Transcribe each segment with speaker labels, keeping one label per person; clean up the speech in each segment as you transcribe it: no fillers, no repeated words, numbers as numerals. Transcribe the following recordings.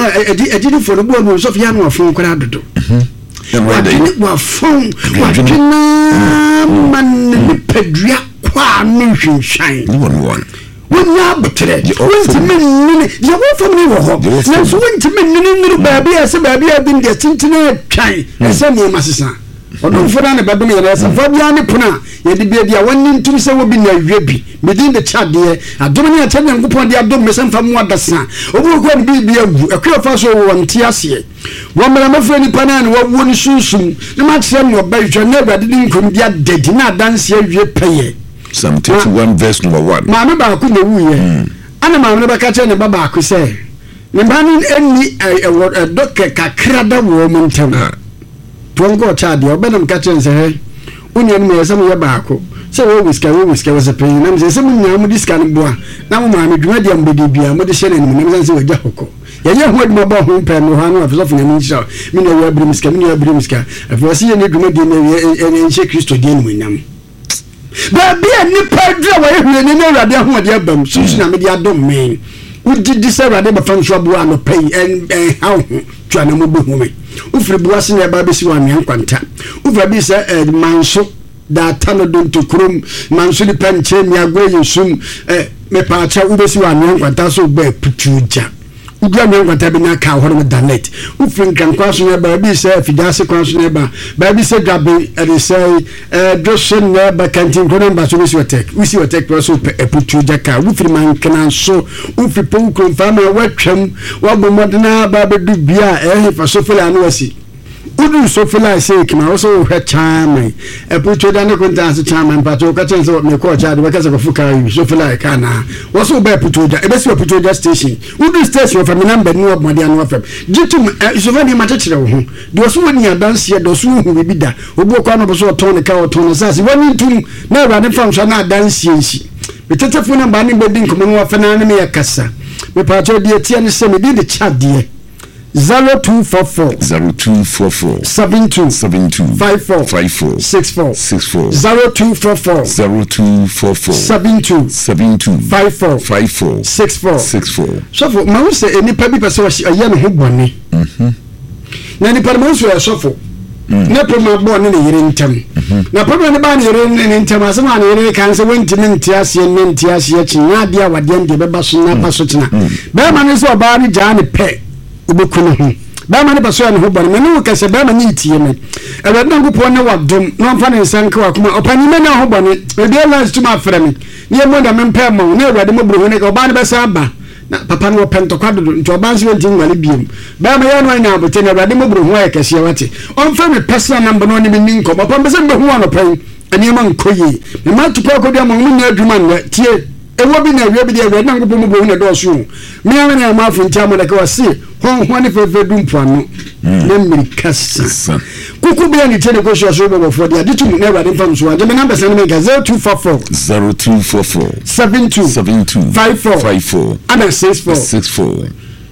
Speaker 1: did for the board of Yan of Funkrado. What phone, what man, Pedria, qua mission shine. One. But today, you went to me, you went from me. There's one to me, baby, as a baby, I've been getting to know China, and send me, Master. Or no, for an Babylon, as a Fabian Puna, yet the baby, I went into the will be near Rebbe, within the chat there. I don't want to tell them upon the abdomen from what the son. Or we're going to be a clear fast on Tiasia. One man, of any panan, what wouldn't soon. The match send your baby, never didn't come yet, they did not dance here, you pay.
Speaker 2: Psalm 31 verse number 1.
Speaker 1: Mamma Baku no wuye. Ana mamma ba ka che ne baba ku say. Ne ba ni eni a doctor kakra da wo mo ntem. To ngo cha de obenam ka che nse he. Unya ni me sam ye ba ko. Se wo wiska was a pain. Na me se mu nya mu diska no boa. Na mo ma me dwuma dia mbedi bia mo de hye na ni me se wo gya hoko. Ye ho adwuma ba ho pe no ha no afso fo nyame nhyira. Me na ya brimiska, me na ya brimiska. Afo se ye ne dwuma dia na ye nhyɛ Kristo dia ni nyam. Baby, any pedra way, you know, I don't want your bum, Susan, I don't mean. We did this already, but from Shabuano pay and how to an mobile woman. Ufri Boissing a baby, one young contact. Ufra be said, Manso, that Tanadon to Crum, Manso the Panche, me away soon, me pacha, Ubesi one young Quantaso bear Putuja. Ugrami Quantabina cow, what with Danet. Ufrin can cross near baby, say, if he does a cross neighbor, baby said, Gabby, and he say, Drosson never canteen, but we see what take. We see what take also a Putuja car. Ufri man can so, Ufi Punk, family, welcome, what more than a baby do beer, for so far I know see. Udu so far I say, can also her charm. A Putuja no contest charm and Patoka change what me call child because of a Fuka, so far I can. What's so bad Putuja? A best of Putuja station. Udu station from the number new of Madian Waffle. Jitum is already much. Those who near dance here, those who will be there, who broke on of so tone the cow tone says, one into no running from Shana dance. The telephone and banning building coming off an enemy a cassa. We part of the Tian semi did the chat dear. 0244 72 54 64 0244 72 54 64 so for ma say any pabi person was aye no hobone na ni pabi mo so sofo na pema bo ne yire ntem na pabi ne ba ne yire ne ntem asema ne yire kan se wenti ne ntiase ne ntiase chi na dia wade nde be ba so na ba so tina be ma ne so ba ne ja ne pe ubukunu ho ba ma ne ba so ne hobone me no ka se ba ma ne itie me e ba na gupo ne wadom no mfa ne nsanka wa kuma opani me na hobone e dey last to ma frɛ me ne mo da me mpa mo ne awade mo buru ne ka ba ne be sa ba na papa no pento kwado nto ba nso nti ngale biem ba ma ya no anya abote ne awade mo buru ho ya kase wate on fa me personal number no ne me ninko papa be se me ho no pan ani ma nkoyi me ma tupa ko dia mo nya adwuma no tie ewo bi na wie bi dia awade na gupo mo buru ne do so me ya na ma afu nti amode ka wase ho ne fefe dumpuano ne mirikasa kuku bia ni tene ko so bo for dia ditu ne awade fam so anje me number send me 0244 72 54 and 64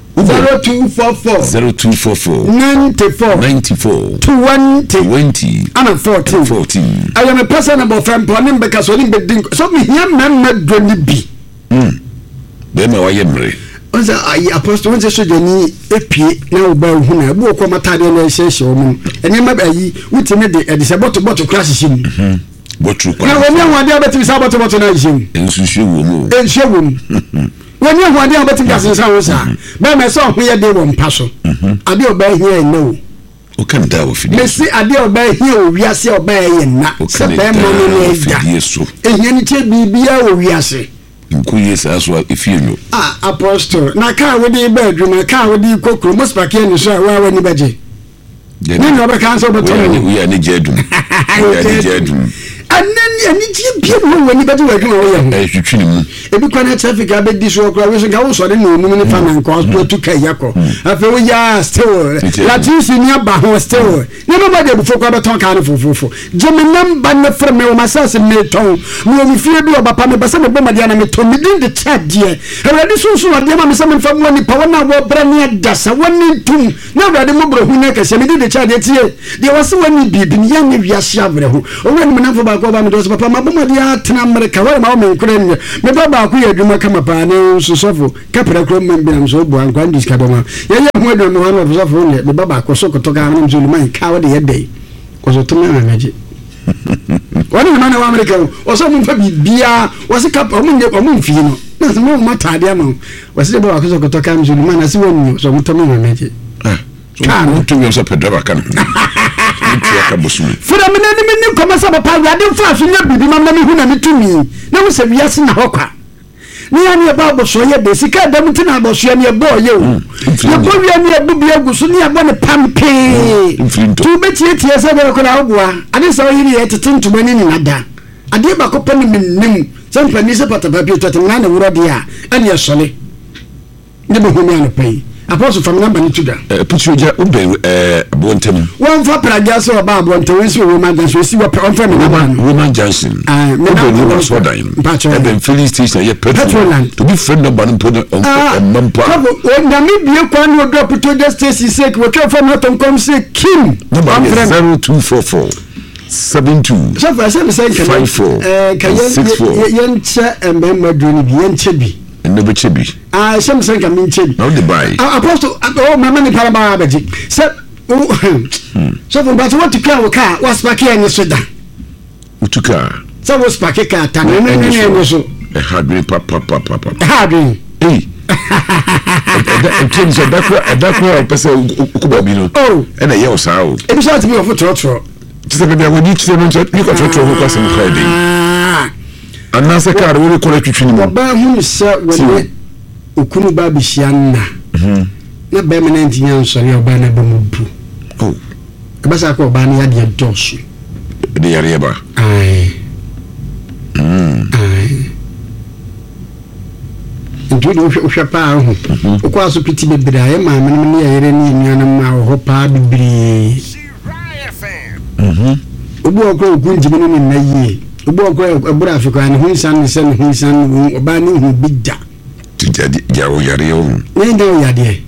Speaker 1: 0244 94 20 and 14 I am a person about from ponim because so limbe so me here man doni bi
Speaker 2: be me wa yemre
Speaker 1: onza ayi apostle onza so jani epie na oba hu na bu ko matade na hyehyɛ o mu eni ma ayi wutime de se boto class shim
Speaker 2: botu kwa
Speaker 1: na woni awade abetimi sa boto na shim
Speaker 2: ensuhwe wo mu
Speaker 1: woni awade abetimi gasen sa wo sa be me so ho ye de wo mpa so ade oba hia no
Speaker 2: o kan da wo fidi
Speaker 1: mesi ade oba hia o wiase oba ye na se be mo no eda ehia ni che bibia o wiase
Speaker 2: nkuye sa so efienyo
Speaker 1: apostle na ka we dey bedroom ka we dey kokro mo spake ni so wa wani beje ni no be kan so beto
Speaker 2: we ya ni jedum
Speaker 1: ani ji bi mo wani beje wa dwuma wo ye
Speaker 2: twitwini mu
Speaker 1: ebi kwa na traffic abedi so okra we so ga wo so de no mu ni fa man ko so to kai yakọ afa we ya still la tisi ni aba ho still ni no ba de bu fokwa beton kan fofofo jemi namba na frem me o masase me ton mo mi fie bi oba pa me basa me boma dia na me ton me din de chat die awrade so wade ma me sa me fa mo ni pa wona wo bra ni adasa woni tum na awrade mo bro hu na kase me din de chat die tie de wase woni bibi ni ya me wiase abre ho o woni me na fo ba ko ba me do papa maboma dia tena America where ma me nkure nye me baba ko ye dwuma kama pa ne sosofo kapra kro me bi am so bo an kwan diska doma ye ho adwuma ho no sosofo ne me baba ko so ko to ga na mzo man ka wo de ye dey ko so to me anaje wani mana wa America o so mun fa bibia wo se kap o mun fi no na so mo matade ama wo se baba ko so ko to ka mzo man na se woni so mun to me anaje
Speaker 2: kan to me so pedra kan
Speaker 1: Fura mene komasa papa yade fa so nya bibi mamna me hu na metumi na wo se wiase na hokwa ni ya ne ba bo so ye de sika da muti na bo so ye bo ye o ye bo wi ne bu bi aguso ni abo ne pampe tu betie tie se be ko na ogwa ade so yiri ye tetintu mani ni nada ade ba ko pa ni minnim se mpani se patapa bi to na wuro de a ane ye sole ne be hu me an pai Apostle from number nituda.
Speaker 2: Putuja ube abontem.
Speaker 1: One for Prajaso about Bonton, so Roman Johnson, see what on from
Speaker 2: Roman Johnson. Ube was for dying. Eben filling station ye petroland. To be friend of Banon put on Mampa.
Speaker 1: When Namibia can you drop to the station sake, what come from not on come say Kim.
Speaker 2: Number 0244 72
Speaker 1: so for some say
Speaker 2: 54
Speaker 1: can yenche emma duni yenchebi
Speaker 2: never chibi
Speaker 1: some say can mean chibi
Speaker 2: no the buy
Speaker 1: apostle oh my money para ba baji so for but what to car was back here in soda
Speaker 2: utuka
Speaker 1: so was back car tan no so
Speaker 2: hard papa
Speaker 1: hard
Speaker 2: hey James adakwa person ukubabi no and ye osawo
Speaker 1: e bi so to be of trotro
Speaker 2: just be when you say no you got trotro ko kwase Friday anase car we ko twitwini mo
Speaker 1: ba hu se we okunu ba bi hianna na ba me na ntinya nsori oba na ba mubu
Speaker 2: oh
Speaker 1: e ba sa ko oba na ya de dosu
Speaker 2: de yare ba
Speaker 1: ai ntu do hwe pa ho ko aso piti bebira e ma me ne yere ni nuana ma ho pa bibiri obu okro okunjime no na yie obu okro ebura afika ne hunsan ne sen hunsan oba ne hu bidda
Speaker 2: tijadi jawo yare yo
Speaker 1: ne ndo yade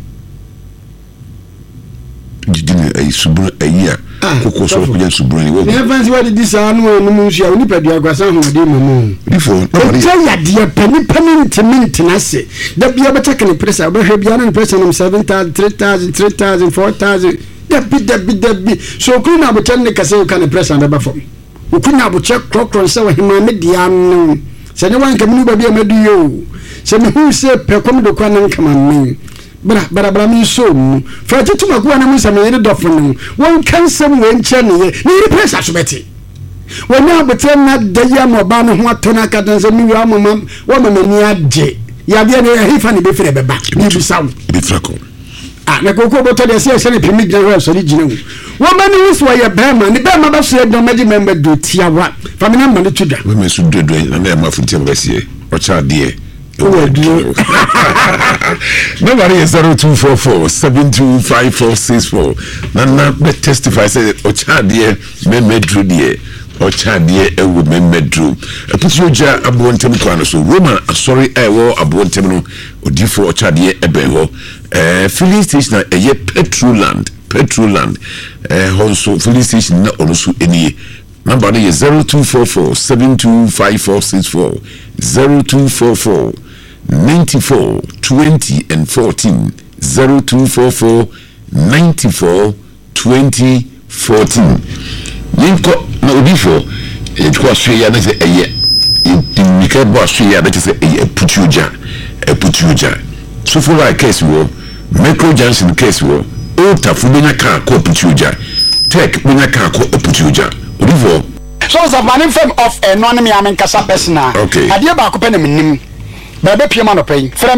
Speaker 2: jidine ay subura ayia koko so ko jan subura ni wo
Speaker 1: ne fancy what this anu no mu nsia oni padu agwasa ho de mamu
Speaker 2: before
Speaker 1: no yade penny na se da bia betake ne pressure ba hwe bia na pressure no 7,000 3,000 4,000 Dabi so kuna abucha ne kase you can press and before kuna abucha krokron se wahima media no se ne wan kamunu ba bia madu yo se me hu se pekom do kwa nan kama men bra mi so mu fa tituma kwa na mu se me ne dofo no won kan sam we nche ne ye ne press asubeti won abucha na daya mo ba no ho atona kadan se mi wa mama wa mama ni ade ya bia ne hifa ne be fere beba ni bisawo
Speaker 2: be frako
Speaker 1: na koko boto de se ne pimi gina so di gina wo mani wuswa ye bema ni bema ba so e do magi member do tiawa famina mani tuda
Speaker 2: we me su do na na ma futi ba sie o cha de
Speaker 1: o dio
Speaker 2: number is 0244 725464 na be testify say o cha de me medru de o cha de e wo me medru epusu ja abontem kwano so Roman sorry e wo abontem no odifo o cha de e ben ho filling station eye petroland honso filling station na onusu enie number is 0244 725464 0244 94 20 and 14 0244 94 20 14 Ninko na odifo it was say ya na say eye indicate boss say ya that is eye putuja so for like case wo Micro Johnson case wo ota fubenya ka ko putuja tech benya ka ko putuja odifo
Speaker 1: so manning from of anonymous amen kasa personal ade ba ko pe na minim ba be pie ma no pen from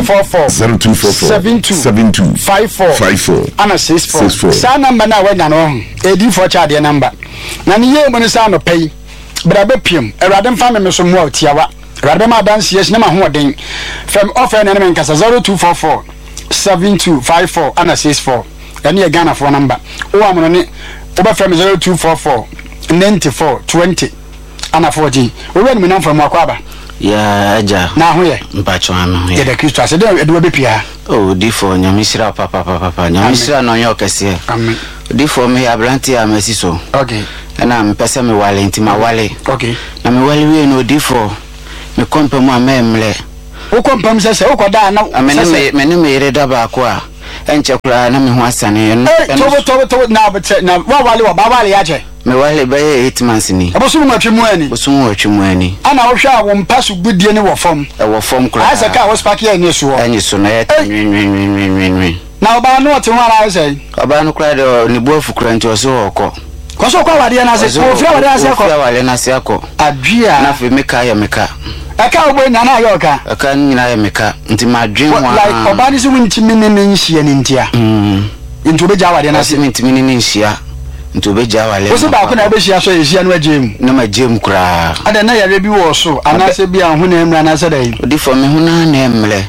Speaker 1: 0244 72 54 ana 64 sa number na wa nya no edi for cha de number na ne ye mo ne sa no pen bra be piem erade mfa me so mo tiawa erade ma dance yes na ma ho den from of anonymous kasa 0244 7254 ana 64 yani ye Ghana for number o amono ne oba from 0244 94 20 ana 4G o we ni nam from akwaba
Speaker 3: ya aja
Speaker 1: na ho ye
Speaker 3: mpacho ano
Speaker 1: ye de Kristo ase de edo be pia
Speaker 3: oh difo nyamisira papa nyamisira no yo kese
Speaker 1: amen
Speaker 3: difo me abranti amesi so
Speaker 1: okay
Speaker 3: na mpesa me wale ntima wale
Speaker 1: okay
Speaker 3: na me wale we no difo me kompa mu amemle
Speaker 1: wo kompam sese wo koda na
Speaker 3: me me yere da ba ko a enche kura na me ho asane no
Speaker 1: to na wa wale wa ba wale ya je
Speaker 3: me wale ba 8 months ni
Speaker 1: abosu mu atwemu ani
Speaker 3: bosu mu atwemu ani
Speaker 1: ana wo hwa wo mpaso gudie ne wo fom
Speaker 3: kura
Speaker 1: asa ka wo spark ya ni so
Speaker 3: ani so na ya nwi
Speaker 1: na oba no te ho ara say
Speaker 3: oba no kura de ni bofu kura nti oso okọ
Speaker 1: koso kwa wade na se wo fira wade na se akọ
Speaker 3: fira wade na se akọ
Speaker 1: adua
Speaker 3: na fe meka ya meka
Speaker 1: aka ogbo nya na ayo ka
Speaker 3: aka nyina ya meka nti madwen wa
Speaker 1: like oba ni se wunti minne nhia ni ntia nti obeja wade na se
Speaker 3: nti minne nhia nti obeja wale
Speaker 1: wo se ba ko na obehia so ehia no agem
Speaker 3: na magem kura
Speaker 1: ada na yare bi wo so anase bi an hu na emra na se dai
Speaker 3: odi for me hu na emle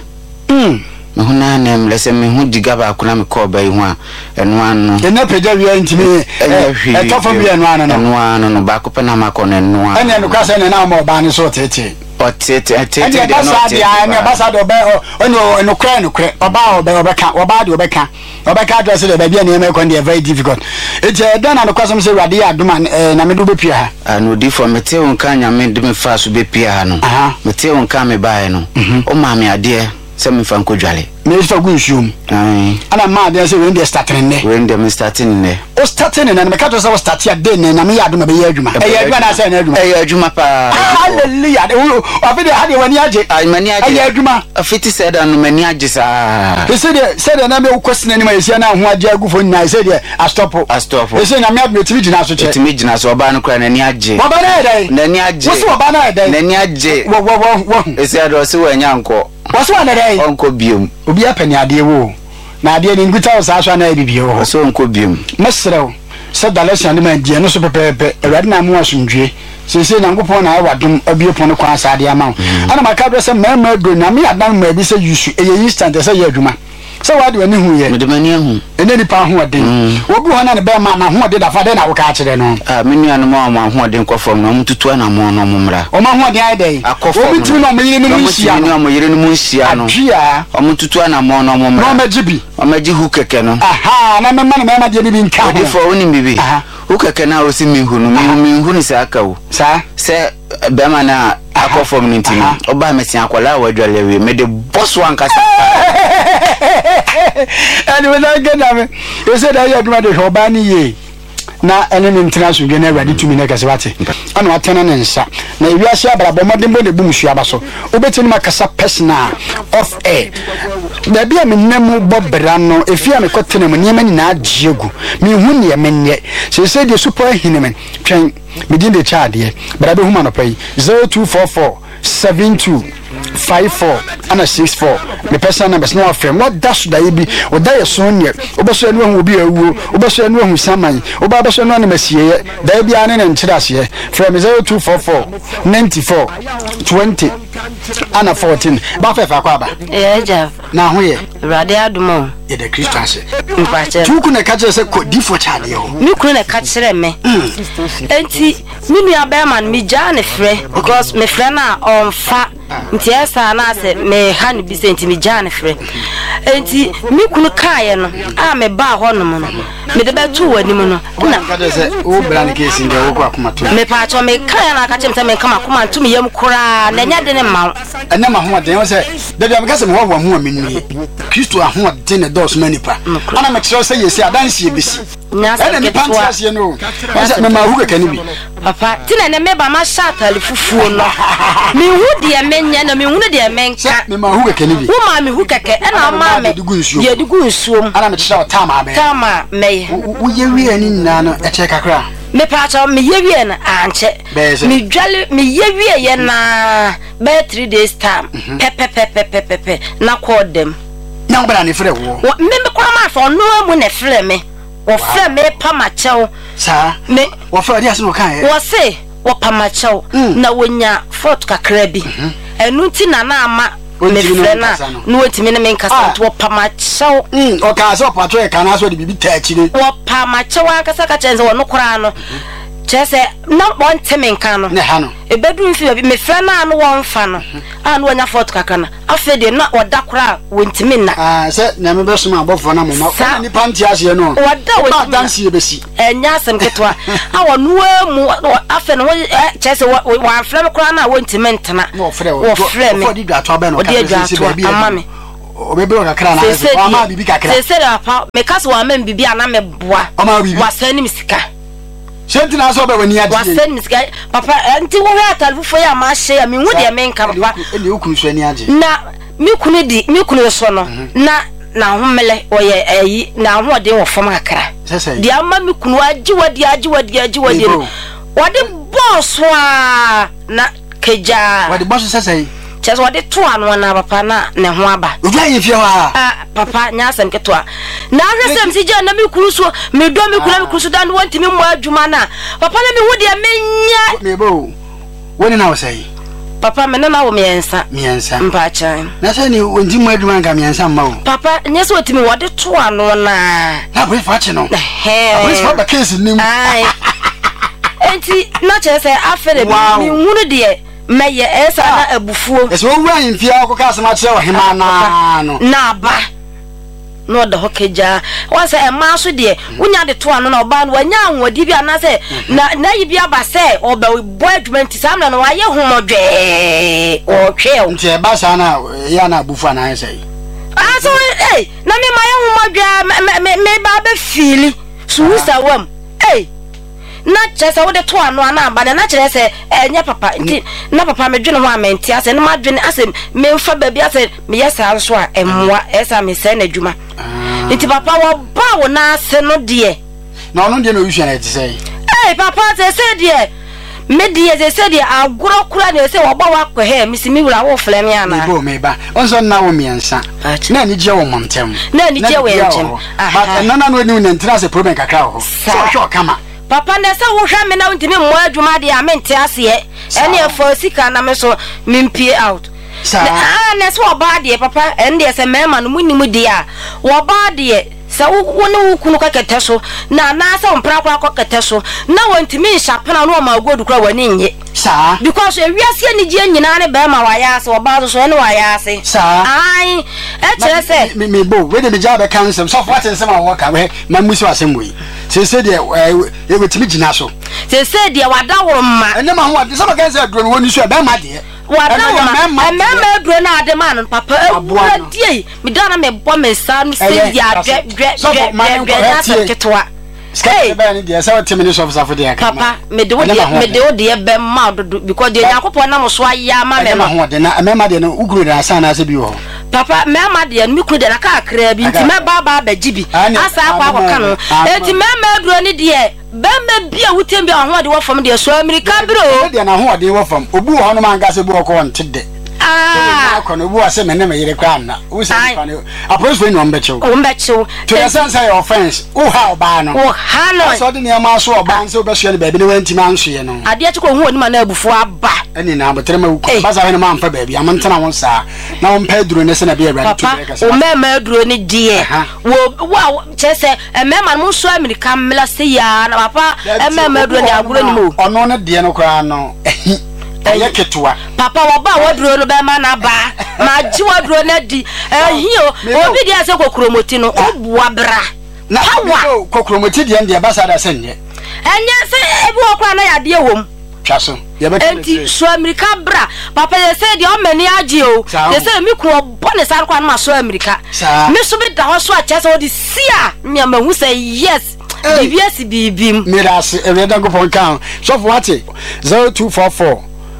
Speaker 3: me hu na emle se me hu diga ba ko na me ko ba hu a eno anu
Speaker 1: ena peja wi antimi e to fam bi eno anu
Speaker 3: no ba ko pe na ma ko na eno anu
Speaker 1: ene no kwa se na ma oba ni so tete
Speaker 3: otete
Speaker 1: de no tete ene ambassador be eno kra oba obeka address de ba bia na e ko dey very difficult it dan na kwa some say rade ya aduma na me do be pia ha
Speaker 3: anu di for me te won kan nya me de me fa so be pia ha no me te won kan me ba no o ma me ade se me fa nkodwale
Speaker 1: me fa gu nsuom ana ma ade se we dey starting ne
Speaker 3: we dey me starting ne
Speaker 1: o starting ne na me ka to say o start ya dey ne na me ya aduma be ya aduma na say na aduma
Speaker 3: aduma pa
Speaker 1: hallelujah o fi dey hade wani age
Speaker 3: ai mani age
Speaker 1: aduma
Speaker 3: afiti said anu mani age sa
Speaker 1: he said na me o question ni ma yesia na ho age agufo ni na said a stop he said na me aduma timi gina so che
Speaker 3: timi gina so oba no kra na ni age
Speaker 1: oba na dai
Speaker 3: na ni age
Speaker 1: wo so oba na dai
Speaker 3: na ni age
Speaker 1: wo
Speaker 3: he said o se wa nyanko
Speaker 1: waso na dai
Speaker 3: onko biom
Speaker 1: obi apani ade wo na ade ni nguta o sa so na bibie wo
Speaker 3: so onko biom
Speaker 1: mesrew se dalesian de man die no so pepepe ewade na mu asundwe sese na ngopon na awadum abiepon no kwa asade ama ana makadro se mema do na me adan ma bi se yusu eye instant se ye adwuma se wade wani hu ye
Speaker 3: me mani hu
Speaker 1: ene ni pa hu odin obi ho na ne be ma na hu odin da fa de na wo ka kire no
Speaker 3: me nua no ma hu odin kofom no mututu na mo no mumra
Speaker 1: o ma hu odin ai dai obi tu no me yire no mu hia
Speaker 3: no mo yire no mu hia no
Speaker 1: adua
Speaker 3: o mututu na mo no mumra
Speaker 1: no majibi
Speaker 3: o maji hu keke no
Speaker 1: aha na me ma de ni bi nka
Speaker 3: odi fo oni bibi hu keke na o si mi hu no mi hu ni sa aka wo
Speaker 1: sa
Speaker 3: se be ma na akofom ni ntimi oba mesia akwala wadwale we me de boss wan kasa
Speaker 1: and we don't get them you said that you do the obani ye na ene ni international gene ready to me na kase wate ana watena ne nsa na ewiase abrabo modembo ne bumsu abaso obetini makasa personal off air da bia me nemu bobra no efia me kotena mu niema ni na agiegu me hu ne menye se de super hinemen twen me din de chaade brabe hu manopai 0244 7254 ana 64 me person number no afem what dash da yibi o da ye so nye oboso enu hu obi awuo oboso enu hu saman oboso enu na masiye da yibi ane ne nchirase from 0244 94 20 ana 14 ba fa kwa ba
Speaker 4: ja
Speaker 1: na ho ye
Speaker 4: rade adumo
Speaker 1: ye de Kristo ase
Speaker 4: mpache
Speaker 1: tu ku na ka kire se ko difo chade ho
Speaker 4: mi ku na ka kire me enti mi nua ba man mi ja ne frɛ because me frɛ na on fa nti esa na se me ha ne bi se nti mi ja ne frɛ enti mi ku kaaye no a me ba ho no no me de betu wani mu no
Speaker 1: na ka kire se o bra ne kesi de wo ko akoma to
Speaker 4: me pa cho me kaaye na ka kire se me kama akoma to me yam kura na nya de ne ma
Speaker 1: ena ma ho de wo se de bia me ka se me ho ho mu amenu Kristo aho de ne dos manipa ana me kire se yesi adansi ebisi ena ni pantiase no me ma hu keke ni bi
Speaker 4: papa tina ne me ba ma shatale fufuo no me hu de menya na me hu de menka
Speaker 1: me ma hu keke ni bi
Speaker 4: wo ma me hu keke ena ma me ye dugu nsuom
Speaker 1: ana me kire tama be
Speaker 4: tama me
Speaker 1: wo ye wi ani nna no e che kakra
Speaker 4: me pacha me ye wi na anche me dwale me ye wi ye na be 3 days time pepe na call them
Speaker 1: na bra ne frɛ wo
Speaker 4: me kwa ma fa no mu ne frɛ me wo frɛ me pa ma chew
Speaker 1: sa
Speaker 4: me
Speaker 1: wo frɛ dia se no kan
Speaker 4: wo se wo pa ma chew na wonya fort kakra bi enu ti na na ama me frɛ na no wetimi ne me nkasa to wo pa ma chew
Speaker 1: o ka so patro e kana so de bibi ta akire
Speaker 4: wo pa ma chew akasa ka chenze wo no kora no chese na won teme nka no
Speaker 5: ne ha no
Speaker 4: ebedu mfi me fra na no won fa no anu anya fort kaka na afa de na oda kora wontimi na
Speaker 5: se na me beso ma bofo na mama ko ni panti ase no
Speaker 4: oda wontimi
Speaker 5: dansi ebesi
Speaker 4: enya asem ketwa awo no mu afa no chese wa fra me kora na wontimi ntena
Speaker 5: wo frɛ me di dwato ba no ka se be
Speaker 4: amame
Speaker 5: obebe o kakra na o ma bibi kakra
Speaker 4: se apa me kaso wa ma bibi ana me boa wa sani misika
Speaker 5: senti na so be wani ade
Speaker 4: wa sani misika papa nti wo hwa talfufo ya ma hye ya me hu de me nka papa
Speaker 5: ene okunu so ani ade
Speaker 4: na me kunu so no na homele oye ayi na ho de wo fam akra di amma me kunu agi wadi no wade boss wa na keja
Speaker 5: wade boss sesai
Speaker 4: cheso wade to anu na papa na ne ho aba
Speaker 5: oja yefia wa
Speaker 4: papa nya asem ketwa na hwesem si je na me kunu so me do me kunu so dan wonti me mo adwuma na papa na me hu de menya
Speaker 5: me bo woni na wo sei
Speaker 4: papa me na wo miensa mpa chan
Speaker 5: na se ni onji mo adwuma nka miensa mma wo
Speaker 4: papa nya so otimi wade to anu na
Speaker 5: brief achi no
Speaker 4: brief
Speaker 5: for the case nim
Speaker 4: ai enti na chese afere mi hunu de meye esa na abufuo
Speaker 5: eso wo wan fia ko ka sama kire ohima na no
Speaker 4: na ba no da hokeja wase e ma so de unya de to anu na oba no wanya anwodi bi anase na yi bi aba se oba boy adwumenti samna no waye homodwe o twe
Speaker 5: nti e ba sa na ya na abufu ana sai
Speaker 4: so na me ma ye homodwe me ba be fili suusa wam na chese wo de to anu ana aba na chese enye papa nti na papa me dwene ho amenti ase na ma dwene ase me mfa ba bi ase me yesa so a emwa esa me se na dwuma nti papa wo ba wo na ase no de
Speaker 5: na ono de no wisha na ti sei
Speaker 4: papa se de me de se de agoro kura na se wo ba wa kɔ he misi mi wura wo fle me ana
Speaker 5: bo me ba onso na wo miensa na ni je wo montem
Speaker 4: na ni je wo entem
Speaker 5: but na no ni ntra se problem kakra ho so hwe kama
Speaker 4: papa na se wo hwa me na ntimi mo adwuma de amente ase ene efo sika na me so mimpie out na se wo ba de papa ende se mema no munnim de a wo ba de se wo ne wo kunu ka kete so na se mpra kwa kwa kete so na wontimi nhapena no ma godu kra wani nye
Speaker 5: sa
Speaker 4: because ewiase ni je nyina ne be ma wa ya se wo ba so ne wa ya se
Speaker 5: sa
Speaker 4: ai chere se
Speaker 5: me bo we de me ja be cancel so for what nsem a wo ka we ma musi asem we se de e wetimi gina so
Speaker 4: se de wada woro ma
Speaker 5: ene ma ho de so ba ka se aduro woni so be ma de
Speaker 4: wada woro ma aduro na ade ma no papa e die me dana me bo me sa no se dia dwe ketwa
Speaker 5: Hey, Papa, me do the be mad because the Yakopo na so ya ma me ma na me ma de no uguru da asa na se bi ho.
Speaker 4: Papa, me ma de no ku de na ka kra bi nti me ba gibi asa akwa akwa no enti me ma duro ni de be me bia wutem bia ho de wo fam de so America bro
Speaker 5: de na ho de wo fam obu ho no man ga se bu ko wonte de kono bu ase me na me yire kra na wo se kono approach for no mbechew to the sense your offense o ha oba no
Speaker 4: o ha no
Speaker 5: so de ne ma so oba nse obehwe ne ba bi ne wanti ma nhwe no
Speaker 4: ade a chiko hu oni ma na abufu aba
Speaker 5: eni na abotere ma wuko ba za he ne ma mfa ba bi amantana won sa na won pa duro ne se na bi awra to be kasa
Speaker 4: o mema duro ne die wo chese mema no so America mla se ya na papa mema duro ne aguro ni mo
Speaker 5: ono ne die no kra no ketwa
Speaker 4: papa wo ba waduro no be ma na ba ma ji waduro na di hio obi dia se kokromoti no obua bra
Speaker 5: na kokromoti dia ndia ba sa da se nye
Speaker 4: enye se ebi okra na yade wom
Speaker 5: twaso ye be
Speaker 4: enti so America bra papa ye se dia o mani agi o ye se mi kro bone sar kwa na so America mi so bi da ho so a chese o di sia mi ma hu say yes bibim
Speaker 5: mirase ereda go pon kan so for what 0244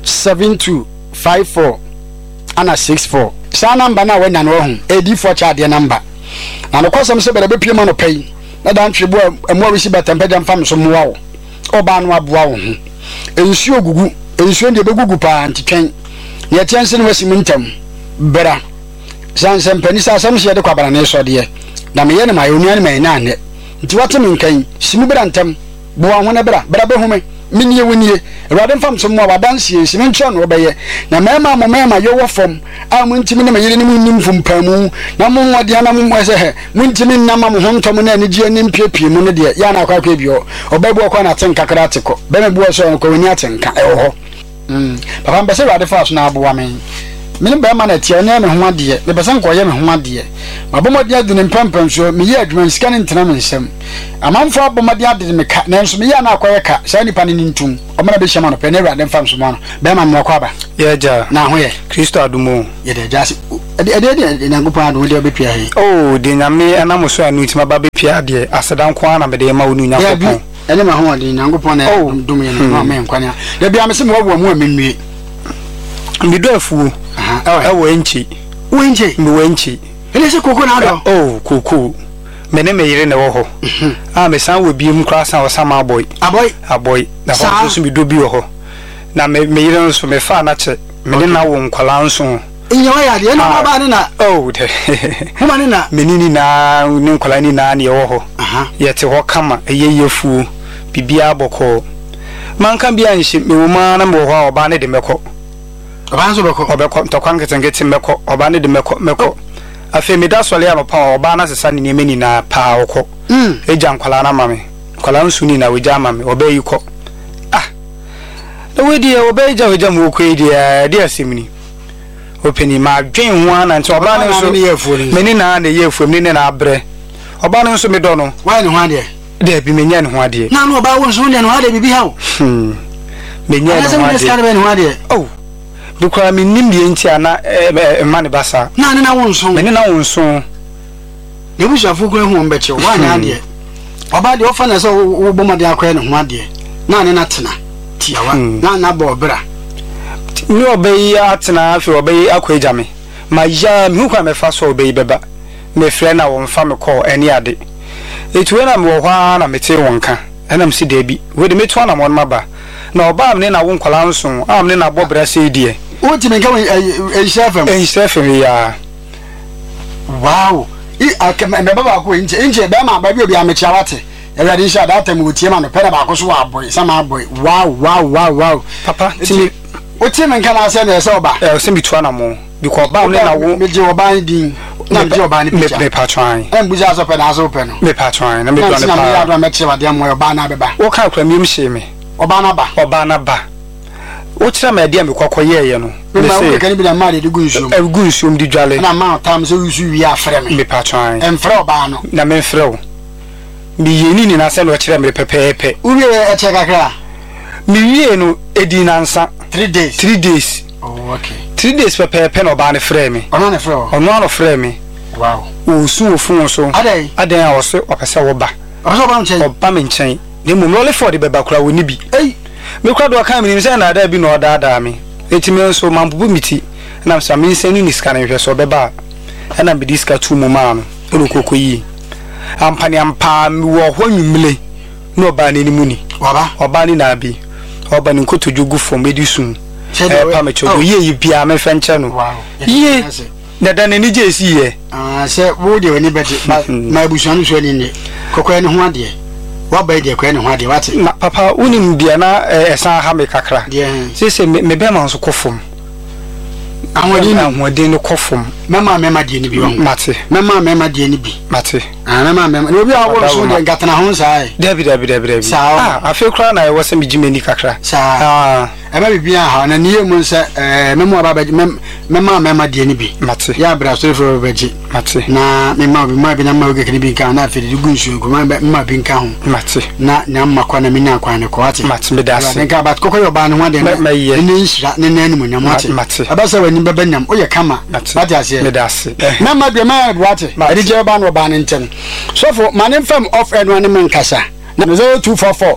Speaker 5: 7254 ana 64 sa number na wanya no hu edi4 cha de number na no kwasam se bere be pie ma no pai na dan twebo emo wi si betempe mfam so moa wo oba no aboa wo hu ensuo gugu ensuo de be gugu pa antitwen ye tiense no wasi muntam bera sansem pani sa sam se de kwabara ne so de na me ye ne ma yonu ne me na ne nti watem nkan simu bera ntam boa ho ne bera be hume minie wunie awurade mfam so mo wadanse esi mentwe no obeye na mema yo wo fom a muntimi ne mayire ne munnim fumpamu na mo ngode na mo se he muntimi nnama mo hontom na anigye ne mpiepie mu ne de ya na akwa bio obabu okwa na tenka kra teko be me bu so ko wani atenka e ho papa mbese awurade fa so na aboa men mini ba ma na tie na me ho ade me besa nko ye me ho ade mabomodi ade ne mpampam so me ye adwuma sika ne ntena me nsem amanfo abomodi ade me ka na nso me ye na akoye ka sa nipa ne ntum o mana be hyema no pe na awurade mfam so mo no be ma me kwaba
Speaker 6: ye ja
Speaker 5: na ho ye
Speaker 6: Kristo adumo
Speaker 5: ye de jasi ade nyankopon ado de be pia he
Speaker 6: oh de nyame anam so anu tima ba be pia de asedan ko ana me de ma onu nyankopon
Speaker 5: ene ma ho de nyankopon na dum ye no ma nkwane de bia me se me wo mu amenwie
Speaker 6: mbido afuo ewo enchi wenchi
Speaker 5: ele se koko na do
Speaker 6: oh koko mene me yire ne wo ho me san wo biem kra san wo sama aboy na ho so mbido bi wo ho na me yire nso me fa na che mene na wo nkwala nso
Speaker 5: inyo ya de na ba ne na
Speaker 6: oh de
Speaker 5: huma ne na
Speaker 6: menini na ni nkwala ni na ne wo ho yete ho kama eyeyefuo bibia boko manka bia nshi me wo ma na me ho oba ne de meko
Speaker 5: obanzo
Speaker 6: obeko tokwanketengeti meko obane de meko afi me da sole ya no pa oba na sesa ni nemeni na pa okọ eja nkwala na mame nkwala nsuni na weja mame obe yiko the way dia obe eja mu okọ dia asimni openi ma dwen ho ana nti oba na nso meni na yefu meni na abre oba na nso me do no
Speaker 5: why ne ho ade
Speaker 6: de bi menya ne ho ade
Speaker 5: na no oba wo nso ne ho ade bibi hawo
Speaker 6: menya ne ho ade oh bukwa mi nim die nti ana mane basa
Speaker 5: na ne na wonso
Speaker 6: me ne na wonso
Speaker 5: ne bu shafo kure hu mbeche wa na ade oba de ofa na so wo bomade akwa ne ho ade na ne na tena tiawa na bo bra
Speaker 6: ni obeyi atena afi obeyi akwa ejame ma ya mi hu kwa me fa so obeyi beba me frɛ na won fa me call eni ade etuwe na me wo hwa na mete wonka enam si da bi we de metu na mo maba na oba me na won kwala nso am ne na bo bra se die
Speaker 5: o ti me ka
Speaker 6: en ya
Speaker 5: wow me baba ko inche be ma ba bi obi amechi awate every sha that time we tie ma no pere ba ko so wa boy sama boy wow
Speaker 6: papa ti
Speaker 5: o ti me ka na se na se oba
Speaker 6: se bi tu na mo because ba me na wo
Speaker 5: me je oba din na me je oba ni picture
Speaker 6: me patron
Speaker 5: en buja so pe na so pe no
Speaker 6: me patron na me do na
Speaker 5: pa na me mechi wa de mo oba na beba
Speaker 6: wo ka kra mi mhye me
Speaker 5: oba na ba
Speaker 6: o tira ma dia me kokoye ye no
Speaker 5: me say kan bi na ma de
Speaker 6: gunsuom di dwale
Speaker 5: na ma tam so yusu wi afre me
Speaker 6: patron
Speaker 5: en fre oba no
Speaker 6: na me fre o mi yeni ni na se no kire me pepepe
Speaker 5: uri e che kakra
Speaker 6: mi wie no edi na nsa
Speaker 5: 3 days
Speaker 6: oh okay 3 days pepepe no ba ne fre me
Speaker 5: ono ne fre o
Speaker 6: ono no fre me
Speaker 5: wow
Speaker 6: o su ofun so adan a wo se opese wo ba oba me nchen ne mum lole for de beba kura woni bi me kura do kan me ni se na da bi no da me etimi nso mambubu miti na msa me nse ni niska na hwe so beba na be diska tu mu ma no oro kokoyi ampani ampa mi wo ho nwumle no oba ni mu ni oba ni na bi oba ni nkoto jogu fom edisun pa me chodo ye bia me fenche no ye na da ni je si ye
Speaker 5: se wo de oni beti ma busuanu so ni ni kokoye ni ho ade wa ba de kokoye ni ho ade wate
Speaker 6: na papa unim bia na esan ha me kakra se me be ma nso kofom ahwodin no kofom
Speaker 5: mema de ni bi wo
Speaker 6: mate
Speaker 5: mema de ni bi
Speaker 6: mate
Speaker 5: mema no bi awo so de gatana ho sai
Speaker 6: dabi afi kra na e wo se me jimeni kakra
Speaker 5: ema bibia ha na niye mu nse mema ba mema de ni bi
Speaker 6: mate
Speaker 5: ya bra so fo beji
Speaker 6: mate
Speaker 5: na mema bi na ma oge kene bi kan na afi de gunsu ko mema bi kan ho
Speaker 6: mate
Speaker 5: na nyamma kwa na minya kwa ne ko ate
Speaker 6: mate me das
Speaker 5: nka bat kokoyo ba ne ho de ni nhira ne nani mu nyamma ate abasa wani bebe nyam o ye kama ate ase
Speaker 6: me das
Speaker 5: mema bi ma wate ade je ba no ba ne ntem so for manim fam of anyone men kasa na 0244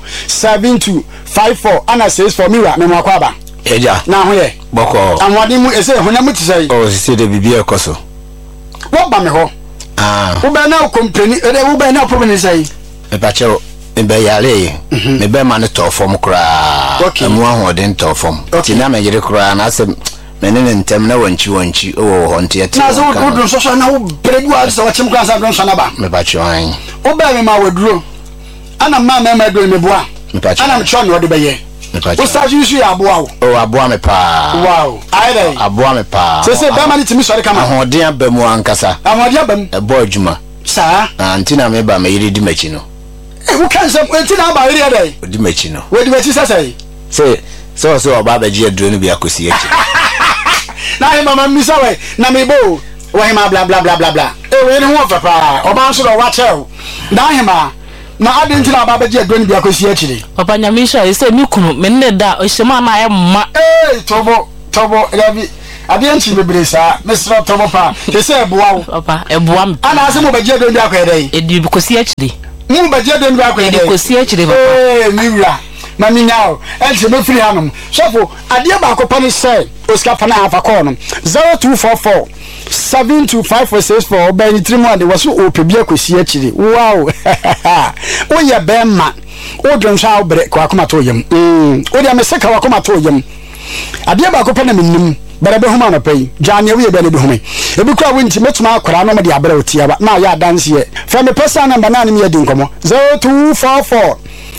Speaker 5: 7254 ana 64 miwa me mwakwa ba
Speaker 3: eja
Speaker 5: na ho ye
Speaker 3: boko
Speaker 5: amwade mu ese honam tisai
Speaker 3: o sisi de bibia ekoso
Speaker 5: wo ba me ho wo ba na company wo ba na problem sai
Speaker 3: me ba chero be yale me be ma ne to form kra amu ahoden to form ti na me yire kra na se menene ntem na wanchi o ho nte yete
Speaker 5: na so wo so na wo bregu a so wachim kra sa don so na ba
Speaker 3: me ba chwan
Speaker 5: wo ba me ma waduro ana ma do me boa ana me chwa me wo de be ye o start issue aboa o
Speaker 3: aboa me pa
Speaker 5: wow ayi
Speaker 3: aboa me pa
Speaker 5: se be mani timi sori kama
Speaker 3: ahodi abamu ankasa
Speaker 5: ahodi abamu
Speaker 3: e boy juma
Speaker 5: sa
Speaker 3: antina me ba me yiri di machi no
Speaker 5: wo kan se antina ba yiri adai
Speaker 3: di machi no
Speaker 5: wo di machi sai
Speaker 3: so oba ba ji aduro no bi akosi echi
Speaker 5: na he mama misa we na me bo wa hima bla bla bla bla bla e we ni ho papa oba nso do wa chew na hima na adentina ba ba ji aduro no bi akosi echi
Speaker 7: papa nyamisha ise mi kunu me ne da o shema na ya mma
Speaker 5: tobo rabi adenchi bebre sa mesra tobo pa te se eboa wo
Speaker 7: papa eboa me
Speaker 5: ana ase mo ba ji aduro no bi akoyedai
Speaker 7: edi kosi echi
Speaker 5: mu ba ji aduro no bi akoyedai
Speaker 7: edi kosi echi papa
Speaker 5: miwra na minyao else me free hanum sofo ade ba ko pani say oska pana afa call no 0244 725464 obani trimu ade waso opebi akosi akiri wow o ye bema o drum sha obre ko akoma to yem o dia me seka wakoma to yem ade ba ko pana minnim barabe homa no pay jane we be ne be homa ebi kwa wonti metuma akora no me de abra otia ba na ya dance ye fa me person number na me yedi nkomo 0244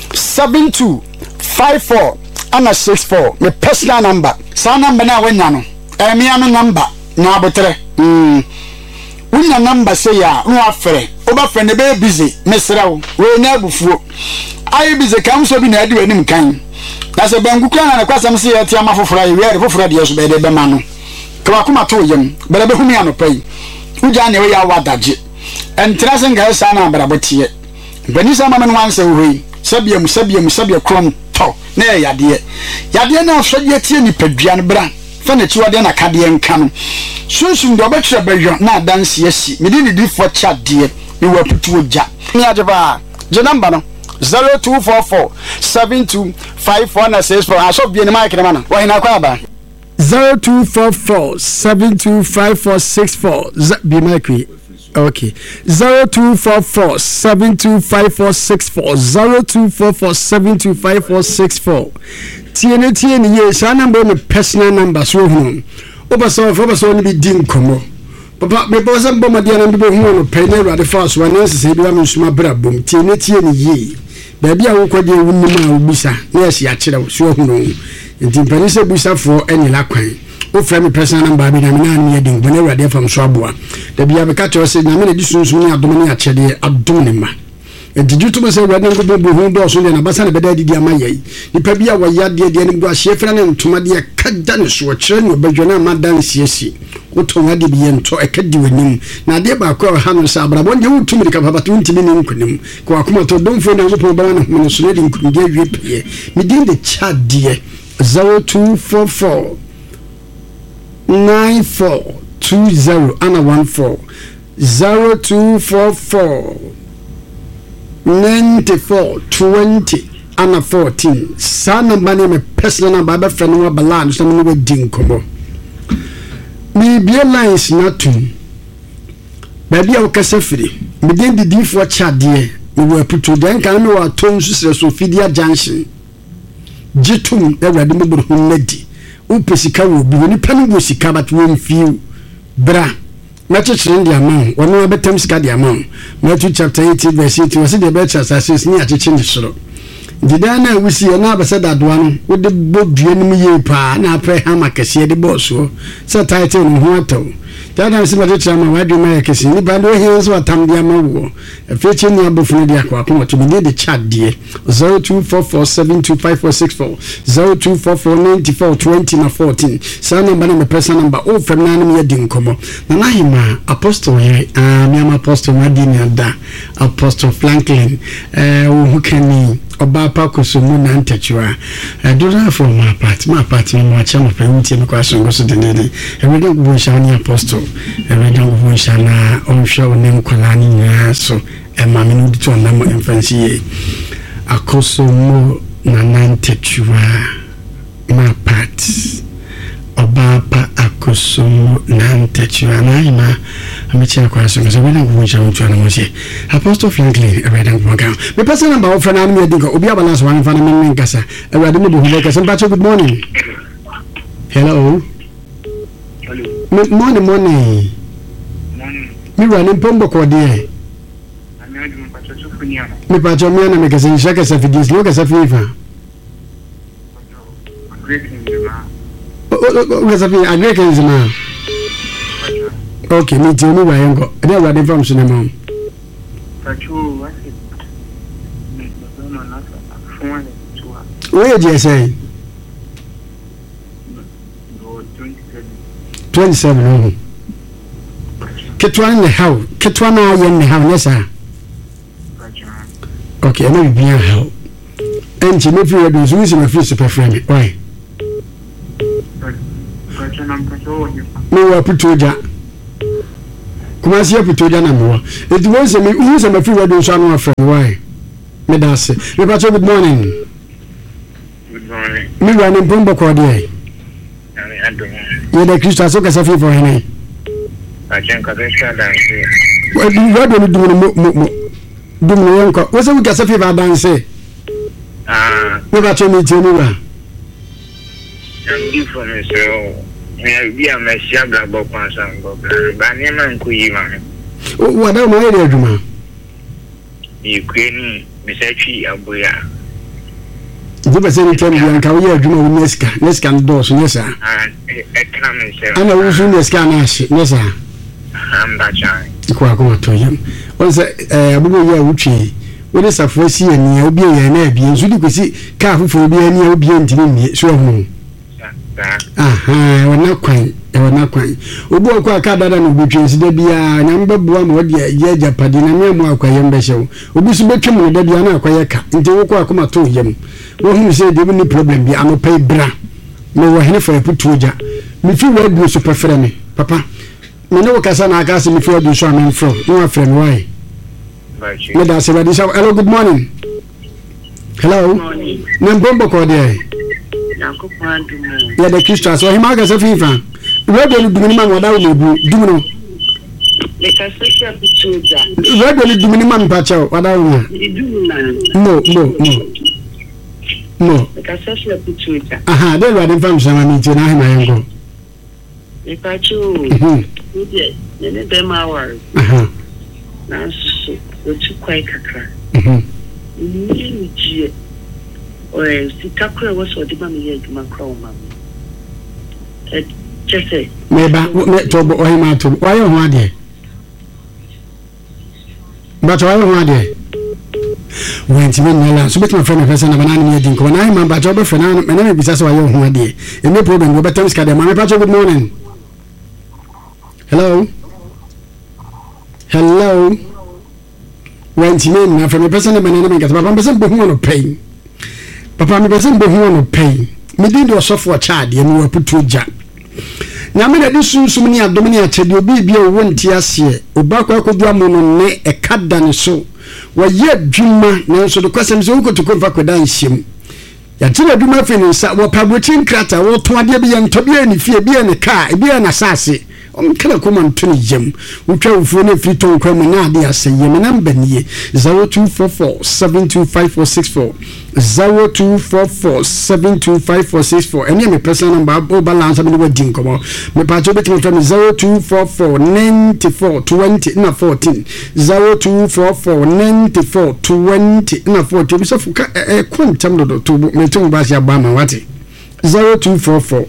Speaker 5: 7254 ana 64 me personal number sa number na wanya no emia no number na abotre unya number say ya no afre oba fre ne be busy mesrew we na abufuo ai busy kam so bi na ade wanim kan na se bangu kwa na kwasam se ya tia mafoforo ayi we foforo de yeso be de be ma no kwa kuma to yem bele be humi anopai uja ne we ya wadaje entrase nga sa na ambra botie bani sa mama no wanse wo sabia krom to na yade na afsode tie ni padua no bra fa na chiwade na kade nka no sunsun do betwe bejo na dance yesi me di di for chat de me wa putu oja ni ajeba je number no 0244 725464 aso bi ni mic na mana wa hina kwa ba
Speaker 1: 0244 725464 be mic. Okay. 0244 725464 0244 725464 TNT yes, I number my personal number so home. Oba so ni bi din komo. Papa me boss am boma dia na bi hu no pay na the first one is say bi am nsuma brabom TNT ye. Baby a wo kwade wunnim a obisa na yes ya kire so hu no. Nti panise busa for any lakwan. O frame personal number bi na me na ne din bone wade fam so aboa da bia be ka to se na me na di sunsun ni adom ni akede adom ne ma enti to se wade ngo bo hu do so na basa na beda didi amaye nipa bia wo ya de ne do ahye fra na ntoma de kada ne so kire no badwana madan siesi o to wade bi ento e kadi wanim na de ba ko ha no sa abrabon de wutumi ka papa to ntimi ne nkunim ko akoma to domfo na wo po ba na mo so ne de nkunim de wie pie me din de chat de 0244 9420 and a 14 0244 9420 and a 14 sana money me personal number be friend no balance so me we din komo me be lines na tun baby o kasa firi me din di for chade me we putu den kan me wa ton susre so fidia junction jitum e wade me buru nadi upesika wo bi ni panu go sika bat wo fiu bra na chechire ndi amon wono abetem sika di amon Matthew chapter 18 verse 8 wase de be chasa sis ni acheche ni soro dida na wusi na abasa dadoa no wo de bodue ni mu ye pa na apre ha makase de boso se title no ho ataw dada se ma chama wadu ma yakesi ni bando he so atam dia ma wo feche ni abofunu dia kwa ko to me de chat die 0244725464 02449420 na 14 sa number na person number o from na me din komo na na hima apostle he me am apostle Madini ada apostle Franklin who can oba pa kosumu na ntachwa do that for my part mo chama pe unti me kwa songo so de e we don't go shani apostle e we don't go shana on show nem kwalani nya so e ma me no di to na mo infancy akosumu na ntachwa my part oba pa akosumu na ntachwa na ina amecha kwa songo so we don't go shana to na mo se apostle Franklin e we don't go down me person number of friend me dingo obi abalance one fan me nkasa e we dem do hu ka some good morning. Hello. Morning. Me running pombo ko de. Me pa cho me na me ka sin shaka sa fidis lo ka sa fifa. Gasafi agree kan zima. Okay, me tell me why you go. I never had from cinema. Where do you say? 27. Ketwan the how? Ketwana yen the how nessa. Okay, I know be a how. And Jimmy Fury is using a few super friendly. Why? No, I put to Jack. Come on, see, I put to Janamo. It was a me who's a few reduce on my friend. Why? Medasi. Good morning.
Speaker 8: Good morning.
Speaker 1: Me running Bumbo Cordier. You're the Christian so Gasafi for him.
Speaker 8: I can't dance.
Speaker 1: What do you do? What's up with Gasafi dance? Never told me to me.
Speaker 8: I'm different, so maybe I'm a Shaga Bopas and Bob, Banyaman Kuyiman.
Speaker 1: What am I doing?
Speaker 8: Ukraine, Misachi Abuya.
Speaker 1: You must say, tell me, and can we do Neska doors, yes, sir.
Speaker 8: And
Speaker 1: I know who's in the scan, yes, sir.
Speaker 8: I'm that child.
Speaker 1: Quack to him. Once a Buya Uchi. What is a first year near be an abbey, so you could see careful for be any obedient in me, so. Aha, we're not quite. Ubo kwa kada na butwins de bia nyamba bua mo de ye japade na me mo akwaye mbehyew obusu betwem de bia na akwaye ka nti wo kwa akoma to yem wo hu se de ni problem bia no pay bra me wo hene fa putuja me fi wo du so prefere me papa me no kasa na aka se me fi wo du so amen fro no afre me why me da se ba di hello good morning hello nembombo ko de ya de Christian so hima ga se fifa radio ni dumini man wada wo bu dumino
Speaker 9: le ka social picture
Speaker 1: radio ni dumini man pa cha wada wo no le
Speaker 9: ka social picture
Speaker 1: aha de wa de fam sama mi ti na hima yengo
Speaker 9: le ka chu ne de ma war
Speaker 1: aha
Speaker 9: na so o chu kwai kakra ni ji o si takra wo so de ma mi ye duma kro ma Jesse.
Speaker 1: Meba me to bo ohima to. Why you ho ade? But why you ho ade? When ti me nela so bet my friend person na banana me din ko na hima ba to be friend na me bisa so why you ho ade. E me problem go better ska dem. Me pacho good morning. Hello. When ti me na friend person na banana me ga papa person bo hu no pain. Papa me person bo hu no pain. Me din do so for child e me wa putu ja. Nyame na disunsun ni adomni achede obi bia wo nti ase obakwa akodu amono ne ekada ne so wa ye adwuma ne so de kwasem so kotuko fa koda nhyem ya tire adwuma fe ne sa wo pabochin krata wo to ade bia ntobia ni fie bia ne car bia na sase omkana koma nto ne yem wotwa wofo ne firi to nkwa mu na ade ase yem namba nie 0244725464 0244725464 ene me personal number o balance me we din komo me pa cho beti mo 02449420 na 14 02449420 na 14 bi so fuka kwantam do to me to ba sia ba ma wate 0244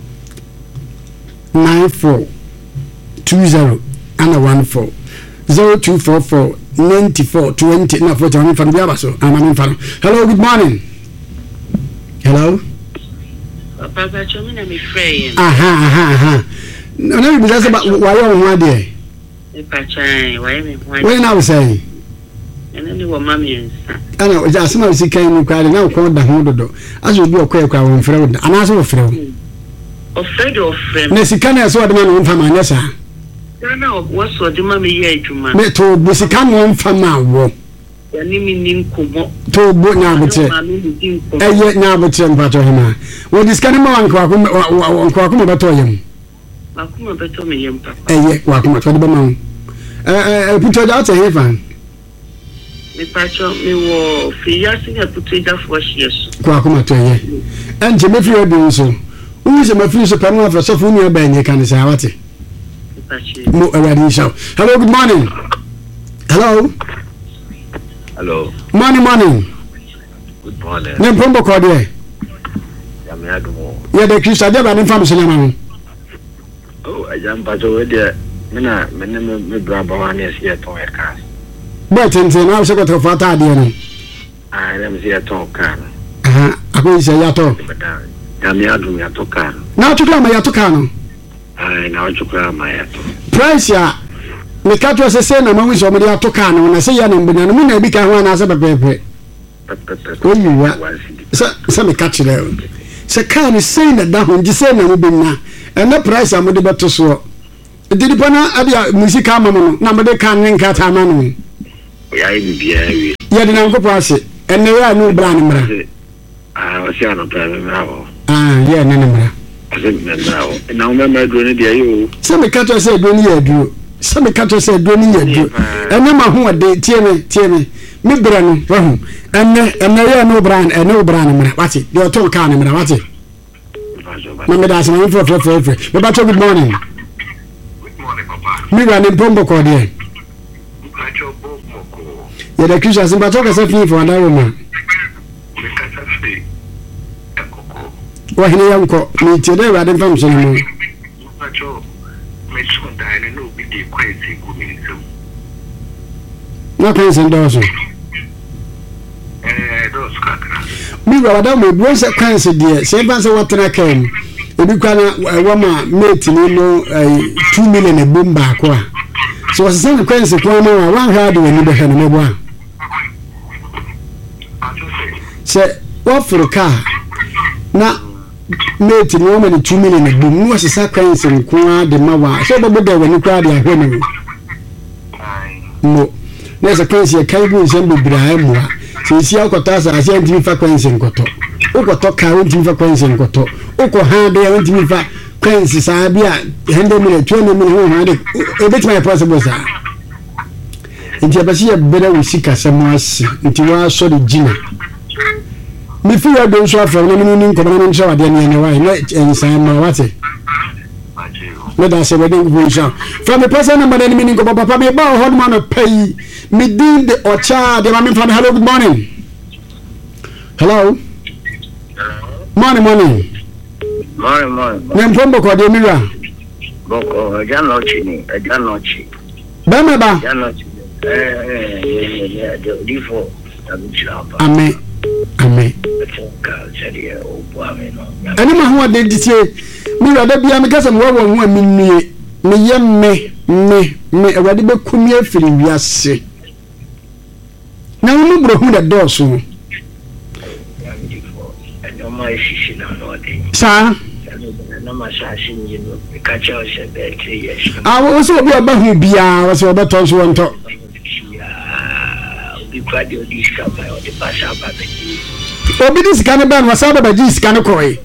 Speaker 1: 94 20 and 14 0244 94 20 na 40 from Biabaso I'm fan. Hello, good morning. Hello.
Speaker 9: Papa Chomina me frey.
Speaker 1: Aha. No be just about why you want there.
Speaker 9: Papa why me why.
Speaker 1: When I was saying.
Speaker 9: And any wo mami.
Speaker 1: Ana just ma si kan ni kwade na ko da ho dodo. Aso bi okwa kwa won frey da. Ana so frey. O frey. Na si kan so da ma no mfa ma nya sa.
Speaker 9: Na what's what the mommy ye adwuma
Speaker 1: me to busika no mfama wo
Speaker 9: ya ni mi ni nkomo
Speaker 1: to bo nya bote eye nya bote mpato hema wo diskani ma wanko akoma beto yem
Speaker 9: akoma beto me yem papa
Speaker 1: eye wa akoma to de ba ma puto da ta hefa
Speaker 9: me pacho me wo fi ya singa puto da fo yesu
Speaker 1: ko akoma to eye anje me fi obi so wo se ma fi so panu afra so fu ni ba nye kan sa wate no already show. Hello, good morning. Hello.
Speaker 8: Hello.
Speaker 1: Morning.
Speaker 8: Good morning.
Speaker 1: Name Pombo Cordier.
Speaker 8: I'm
Speaker 1: Yeah, the Christian never from cinema.
Speaker 8: Oh, I jump at over there. Mina, me brother one is here to a car.
Speaker 1: But in the house of Fata, dear.
Speaker 8: I am here to car.
Speaker 1: I will say Yato.
Speaker 8: Damiadu Yatokan.
Speaker 1: Now to come Yatokano.
Speaker 8: I now to cry my Yato.
Speaker 1: Price ya. Me catch us a say no man with somebody Yatokano. When I say Yan and Banana, become one as a baby. Oh, you were. Some catch it out. So can you say that down? Just say no, and the price I'm the better so. Did you put a music number they can't ring cat hammer?
Speaker 8: Yeah,
Speaker 1: you didn't go pass it, and there are no brand.
Speaker 8: I was here on a private now.
Speaker 1: Yeah, no.
Speaker 8: I think now. And now, remember, doing it, you.
Speaker 1: Some catcher said, when you do. Some catcher said, when you do. And no matter what they tell me. Me brand, and there are no brand and no brand. What's it? You're talking cannon, what's it? Mamma, that's my info for but good morning.
Speaker 8: Good morning, Papa.
Speaker 1: Me run in Pombo Cordier. Yeah, the Christians in Batoka Safi for another woman. Well, here you go. Me today, I didn't function anymore. Nothing's in Dawson. Me rather me once a cancer dear. Say once what I came. If you can a woman mate no 2 million a boom back. So was the same cancer one hard when you behind me one. Say what for a car? Now mate woman 2 million a boom was a sacrifice and qua the mawa. So but when you cry their home. No. There's a crazy cable and be Brahma. Since you got us as empty frequency in Coto. Oko current frequency in Coto. Oko hand the empty frequencies. I be at 100 minutes, 20 minutes. A bit my possible, sir. In Jabasia, better we seek us some more until you are so the Gina. Before I don't show from the morning, commanding show at the end of the night and sign my what's it. Let us say, wedding from the person number any meaning of Papa, me about how man pay me did the ocha, the man from hello, good morning. Hello? Morning.
Speaker 8: Morning.
Speaker 1: Name from Boko, the mirror.
Speaker 8: Boko, Janochi, a Janochi.
Speaker 1: Bamaba.
Speaker 8: Janochi.
Speaker 1: Amen. Anyone who did say, me rather be a cousin, one me, a radical cumia feeling, yes. Now, no bro, that door soon. Sir, I was also about who be I was about to one talk. Obi this kind of band was out of this kind of coy.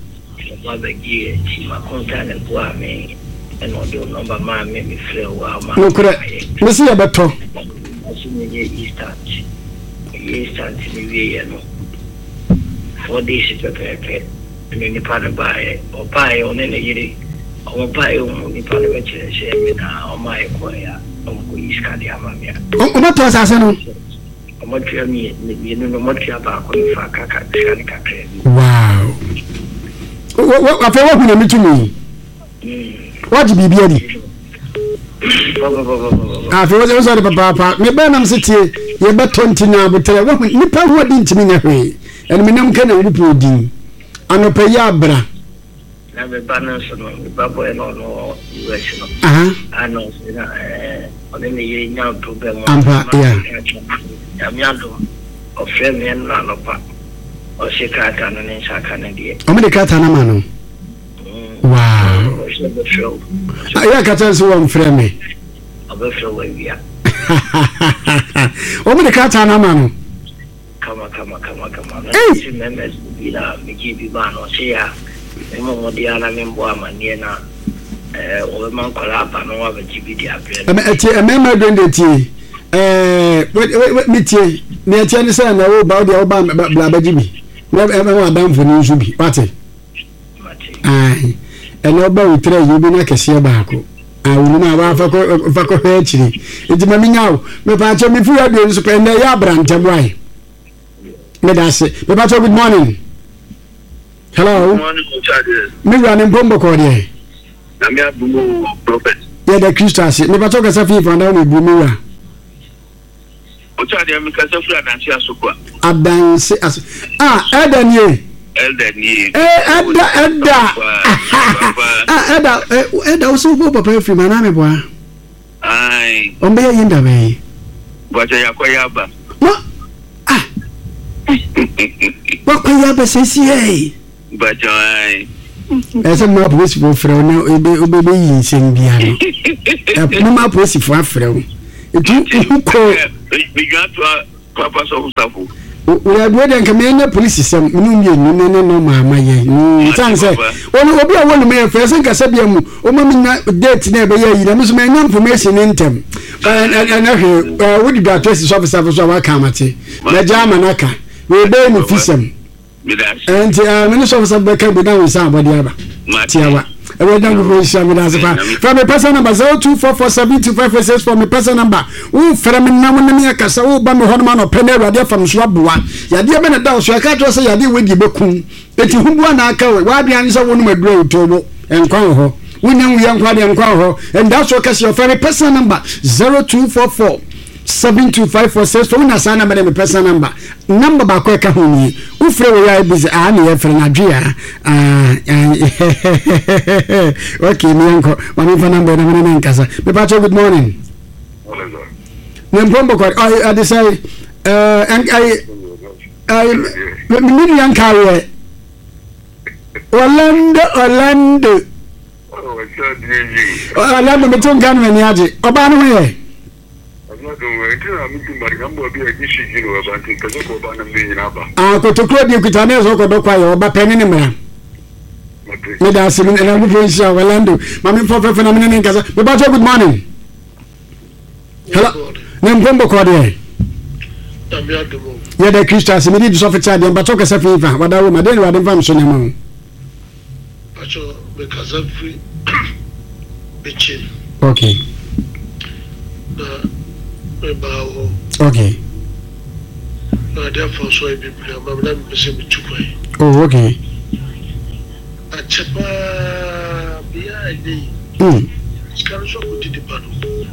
Speaker 1: No correct. Let's see about talk.
Speaker 8: For this is a and then the part of buy or buy on any year or buy on the part of it on my choir on Iscadiamia.
Speaker 1: What was I saying? Wow. What happened to me? What did you be? I was out of Papa. Me Bernam City, you bet 20 now, but tell what Nipa what didn't mean away, and me no can report you. And a payabra.
Speaker 8: Never banners on the Babo and all US. I know, on any young problem. Yamiado of Femi and Nanopa or Shikata and Shaka.
Speaker 1: How many Katanamano? Wow. I got us one Fremi.
Speaker 8: Of a flow, yeah.
Speaker 1: How many Katanamano?
Speaker 8: Come on. Members be the Miki Ban or Shea, and Modiana Mimboama, Niena, or Mancolapa, no other GBD.
Speaker 1: A member doing the tea. Wait, meet near Chinese and about the Obama Blabajibi. Never ever done for news to be. Party. Aye, and nobody tell you be like a Siabaco. I will not have a actually. It's my now. Me patch me for you to spend a yabran. Why? Let us say, me patch good morning. Hello. Me running bombo code.
Speaker 10: Namia Bumo prophet.
Speaker 1: Yeah, the Christians. Never talk as a thief and only Bumira.
Speaker 10: Ocha de Mikasa Fran and Chia Sukwa.
Speaker 1: Adan as Eden ye. Eda also go papa free maname boy.
Speaker 10: Ai.
Speaker 1: Ombe yinda be.
Speaker 10: Bwacha yakoyaba.
Speaker 1: Wakoyaba sesi hey.
Speaker 10: Bwacha ai.
Speaker 1: Ese ma police for frɛ na obebe yi nsɛm bia no. No ma police for afrɛ wo. Etu ko
Speaker 10: bigatu papa so usafo.
Speaker 1: We are going to come in police system. No mama ye. San say. Obi a wonu me first nka sabia mu. O ma me na date na be ye na me so me na information intem. And we did address officer so wa kamate. Na jama naka. We be no fisem. And minister officer be ka be down say abodi aba. Tiawa. We don't go for shame as from a person number 0244725546 from a person number. Who from na me akasa wo ba me hono ma no pene radio from so aboa. Ya de be na da so aka to say ya de wedi bekun. Eti hubu na aka we wa bia nso wonu maduro tobo enkwan ho. Wunyam wi enkwa de enkwan ho. And that's what case your from person number 0244725546 for una sana me person number. Number ba ko ka ho ni. Wo frɛ we ya busy na ye frɛ na dwea. Okay, me uncle. Mami fa number na me nkasa. Me pacho good morning. Nempombo ko I say and I me yan carry Orlando Orlando me tun kan me ni aje oba no he ko to kro di kutane so ko do kwa yo oba peni ni mra me da simu na mu police Orlando mami for na me ni nkasa me pacho good morning. Hello. Nempombo ko de yeah, the Christians, me did so for child, but talk as a favor. What I would then rather than so no.
Speaker 11: Because I'm free. Bitchin.
Speaker 1: Okay. Okay.
Speaker 11: Therefore, so I be I'm missing me too.
Speaker 1: Oh, okay.
Speaker 11: A chapa behind me. It's kind of so good to the battle.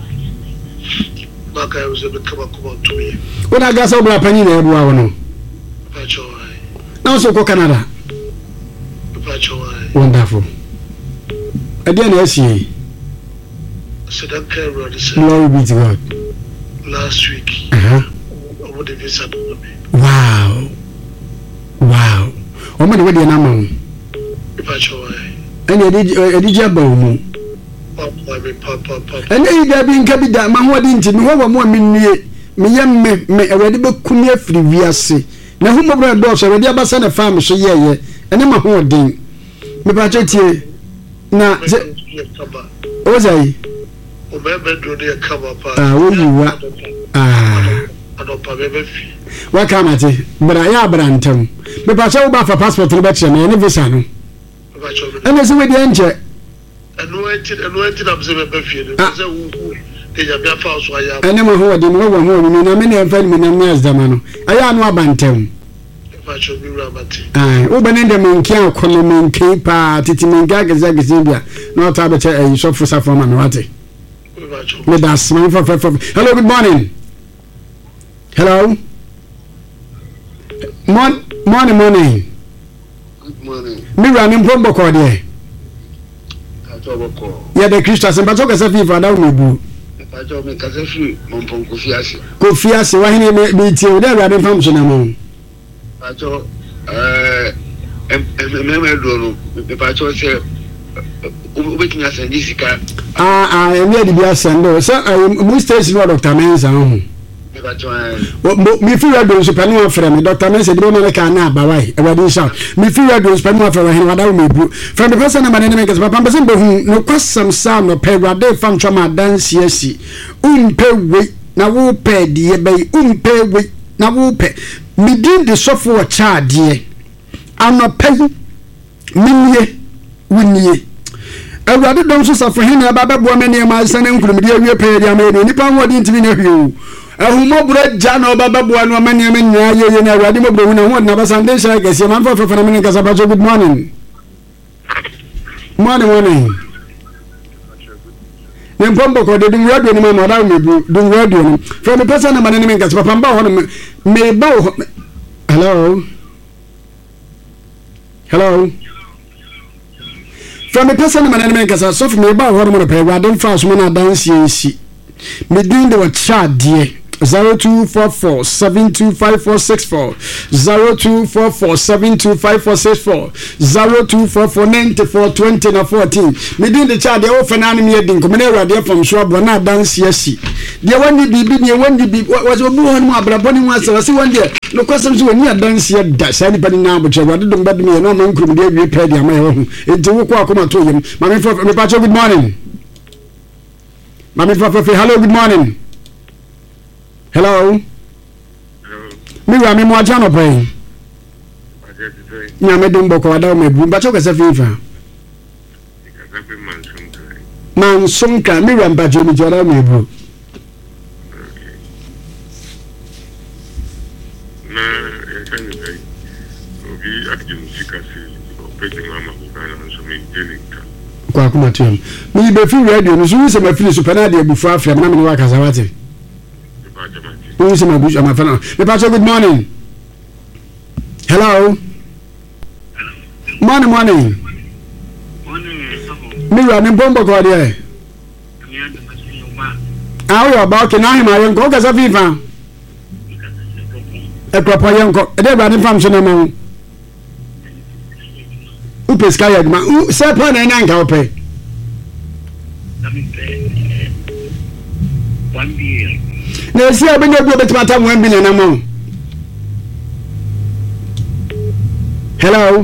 Speaker 11: I was able to come to me.
Speaker 1: When I got so black penny there, no. Now so go Canada. Wonderful. Again, I see. Glory be to God.
Speaker 11: Last week. Over the visa.
Speaker 1: Wow. Wow. How many were the number? And you did your bone. And they have been cabida, Mamma didn't know what more me young me already book Kunia free via sea. Now, whom my dogs already about send a farm, so yeah, and I'm a hoarding. Me budget here. Now, was I? What come at it? But I am Branton. Me pacho ba for passport to bet you, and visa. And as with the engine.
Speaker 11: Anointed observer perfume. They have been false. I am.
Speaker 1: I never heard him over more. Many of them in a mass damano. I am no bantam.
Speaker 11: If I should be rabbit.
Speaker 1: Open in the monkey, column, keeper, Titiminga, Zagazibia, not a shop for Saffron and Wati. With us, hello, good morning. Hello. Morning.
Speaker 11: Good morning.
Speaker 1: Me running from Bocode. Yeah, the Christians, but talk as a fever down with you. Kofiasi, why he be till there rather function among. I am ready to be a sender. So I must taste Dr. Mensa. Me feel those Panua from Dr. Mensa, the woman can now, by way, a wedding shop. Me feel those Panua from him, what I will do. From the person of my enemies, but I'm who no question sound or pay what they found from my dance, yes, pay weight, now will pay, dear bay, pay weight, now will pay. Me did the software charge, dear. I'm not paying. Minye, winye. I rather don't suffer him about woman near my son and could be a pay. I made any power didn't be you. ahumo bro jana baba bua no amani nya ye na awade mo bro hu na ho na basande sha gese man fa fa na me nkasa ba good morning morning nem pombo ko de dum radio ni ma da me bu dum radio ni from the person na man ni me nkasa papa mba ho no me ba ho hello from the person na man ni me nkasa so from me ba ho no pe awade fa so na dance yi me din de what chat die 0244 725464 0244 725464 0244 9420 na 14 me din de chat de o fenani me din ko me na awade from so abro na dance yi de wani bibi ne wani bibi was obu ho no abraboni ho asara se wani no kwasam so wani dance yi da sani pani na abuche wade dum bad me no man krum de awie pɛ de ama ho enti wo ko akoma to yem ma me pa good morning Mami Fafafe, hello, good morning. Hello. Me wa me mo aja no pai. Nya me dum boko ada me bu, ba cho ka se fifa. Mansunka, me wa mba jo mi jora me bu.
Speaker 12: Na, kan ni dai. Obi akji musika si, opeji mama bana so me delinka.
Speaker 1: Kwa kuma tiam mi be fi radio no so se ma fili so pana de bufu afia na me wa kasawate we se ma bu ma fana me pa good morning hello morning mi wa ni bombo ko de awo ba ke na hima yen ko kasa fifa e ko pa yen ko e de ba ni fam so na ma upeska ya ma se pa na nka ope na si abenya bi obetimata 1 billion na mo hello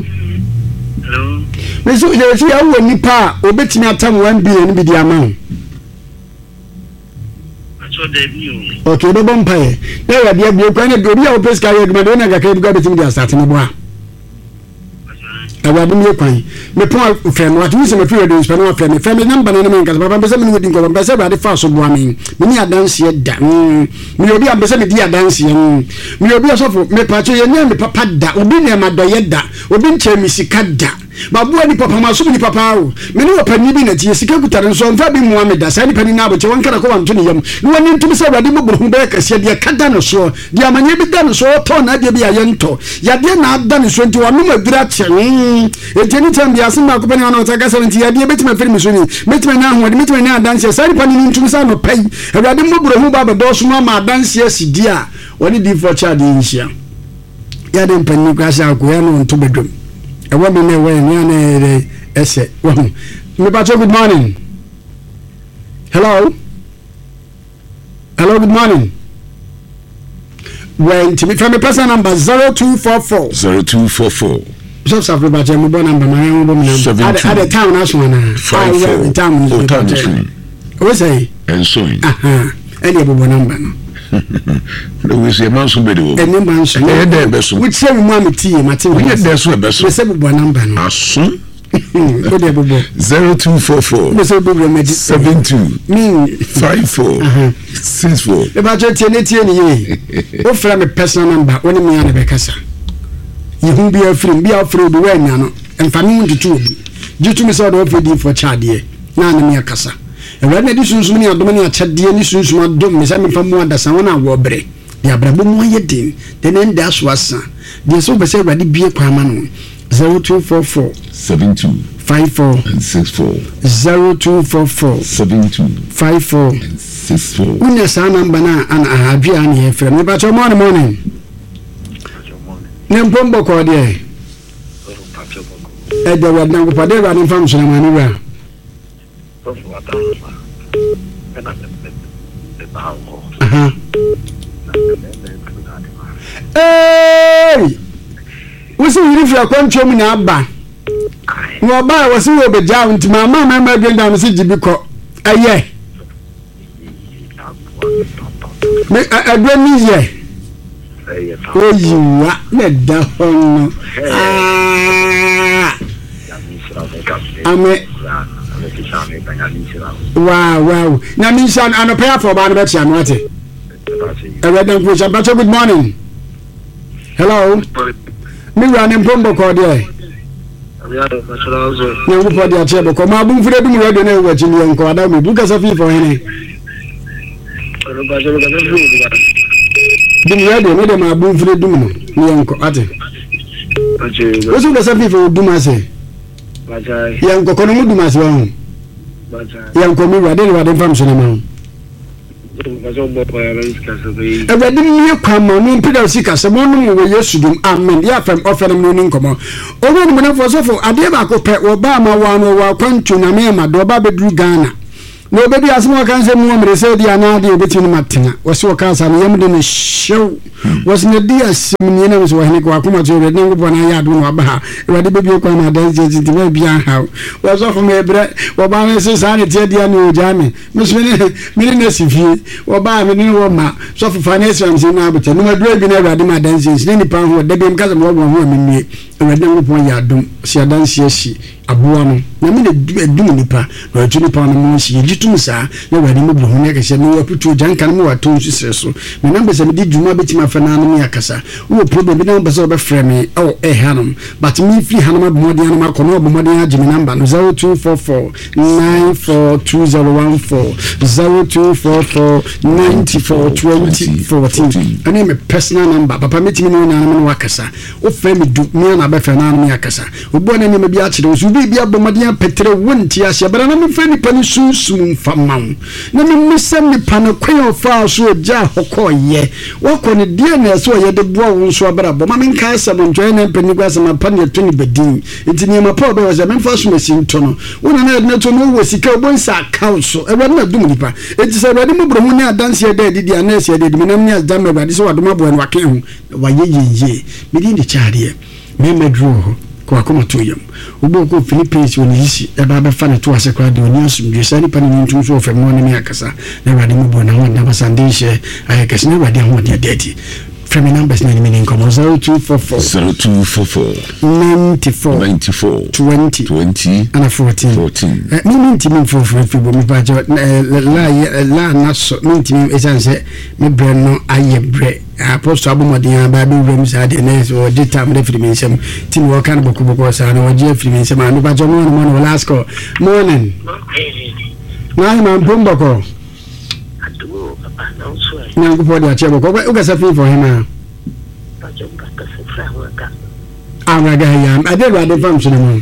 Speaker 1: me so je si awo nipa obetimi atam 1 billion bi di ama okay be bom pae na ya dia bi kwa na bi obi a opeska ya ma de na ga ka bi ga betimi dia start ni boa awade me kwan me pon frɛ no ati se me frɛ do spɛ no frɛ me frɛ me number na me nkasa papa pese me no din ko papa pese awade fa so boa me ni adanse da me obi am pese me di adanse me obi asofo me pacho ye nya me papa da obi ne ma doye da obi nche me sika da babu ani papa ma so ni papa o me no pani bi na tie sika kutare so mfa bi muhammad da sai ni pani na aboche wankara ko wanto ne yam ni wani ntumi se awade mo buru be kase de kada no so de amanye bi da no so to na de bi ayento ya de na da no so nti wanu ma dura chen ejeni tambia sima ko pani wana otaka senti ya de betima firi misuni betima na ho de betima na dance sai pani ni ntumi sa no pai awade mo buru ba do so ma dance asidi a wani di for child inhia ya de pani kwa sha ko ya no nto bedom ewa me na we nya na ese wo me pa good morning hello good morning when to me from the person number 0244 so safre ba je mo bo number ma yan bo mi number at the town national na 5 town we say
Speaker 2: and so
Speaker 1: any bo number no
Speaker 2: we say man so be do
Speaker 1: any man so
Speaker 2: e dey be so
Speaker 1: we say we ma tie mate
Speaker 2: we dey so be so
Speaker 1: we say bo number no
Speaker 2: aso
Speaker 1: o dey bo
Speaker 2: 0244
Speaker 1: we say bo
Speaker 2: 72
Speaker 1: me
Speaker 2: 54 64
Speaker 1: e ba je tie ni ye o fra me personal number oni me ya be kasa yehu bi afrim bi afro do we nya no enfami ntutu obi jitu mi so do ofedi for chade na na me akasa ewra na di sunsun ni adom ni achade ni sunsun adom me sa me famu adasa wona wo bre de abrabo mu ayedin de ne nda so asa de so be se ewra di bie kwa ma no 0244
Speaker 2: 72
Speaker 1: 54
Speaker 2: and 64
Speaker 1: 0244
Speaker 2: 72
Speaker 1: 54
Speaker 2: and 64
Speaker 1: unya sa number na ana ahadwe an ye frɛ me ba cho morning Nempombo kwa die. Eja wadna kupade ba ni fam suna mani ba. Aha. Hey! Wisi yiri fi akwancho mu na aba. Wo ba wasi wo be jaw nti mama genda no si jibiko. Aye. Me adwa ni ye. Oyiwa meda hono ame wow na mi san anope afọ ba no be tia no ate Good morning. Hello. Me running Pombo Cordia. No, for the Achebo. Come out, boom for the Dumu Radio, watching you and Quadam, Lucas of people. Dumu Radio, made them a boom for the Dumu. Yanko Ate. What's the people do my say? Yanko Konomudumas wrong. Yanko Mira, they were the function. Everybody knew come on, Peter Sika, someone who used to do. Amen. Yeah, from offering meaning come on. Over the money for so for Adeba Pet Obama one or country Namema, Doba Drew Ghana. Nobody has more can say more, they say the anadi between Martina. Was so cast and Yemen show. Was in the dear Simina was when he go to the number one I had one about. Ready baby, come dance to the baby how. Was off me bread, Obama says, I tell the new Jamie. Miss Millionaires if you, Obama, Noma, so for finance and Zimbabwe. No more driving ever my dances, any pound who they become cousin of one woman me. And I don't want ya do, she a dance, yes, she. Abuano na me do nipa na atu nipa no mo shi yitum sa na wadi mo bro ne ka se no aputu janka no wato nsise so me number se me di djuma betima fa na no me akasa wo problem bi na number se obe frame me oh hanom but me free hanom abomodi hanom akono abomodi age me number no 0244 942014 0244 942014 ani me personal number papa me timi no na no wakasa wo frame me du me na be fa na no me akasa obo na ni me bi a kire bia bomadian petre wonti asia bara na me fani pani susum famam na me misam ni pana kwen ofa so ja hokoye woko ne die na so ye de boa won so bara bo ma me nka asem njoy na pani gwasa ma pani atuni bedin ntini ma pa be was me fa so mesin to no wona na to no wo sika obonsa account so e wa na dum nipa enti se bade mo bro hu ni adanse de didi anase de me nam ni azam me bade so wadoma bo en wake hu wa ye me di ndi chaade me medro kwa koma tuyam uboko Philippines woni hisi eba be fa ne to ase kwa de oni asumdwe sani pa ne ntum so ofem no ne akasa na wade mo bo na wanda basandishe ayakasi na wade ho de deti from numbers na meaning come 0244 94 20 and 14 meaning team for people me ba la na so meaning team esanse me brand no ayebre apostle abomodin ba be rooms ade na so the time the free nsem team work kan boko sa na oje free nsem anu ba jo no last call morning na ma bomboko na go for the achebo ko o ga sa fi for him na aga ga ya ade ro ade fam so no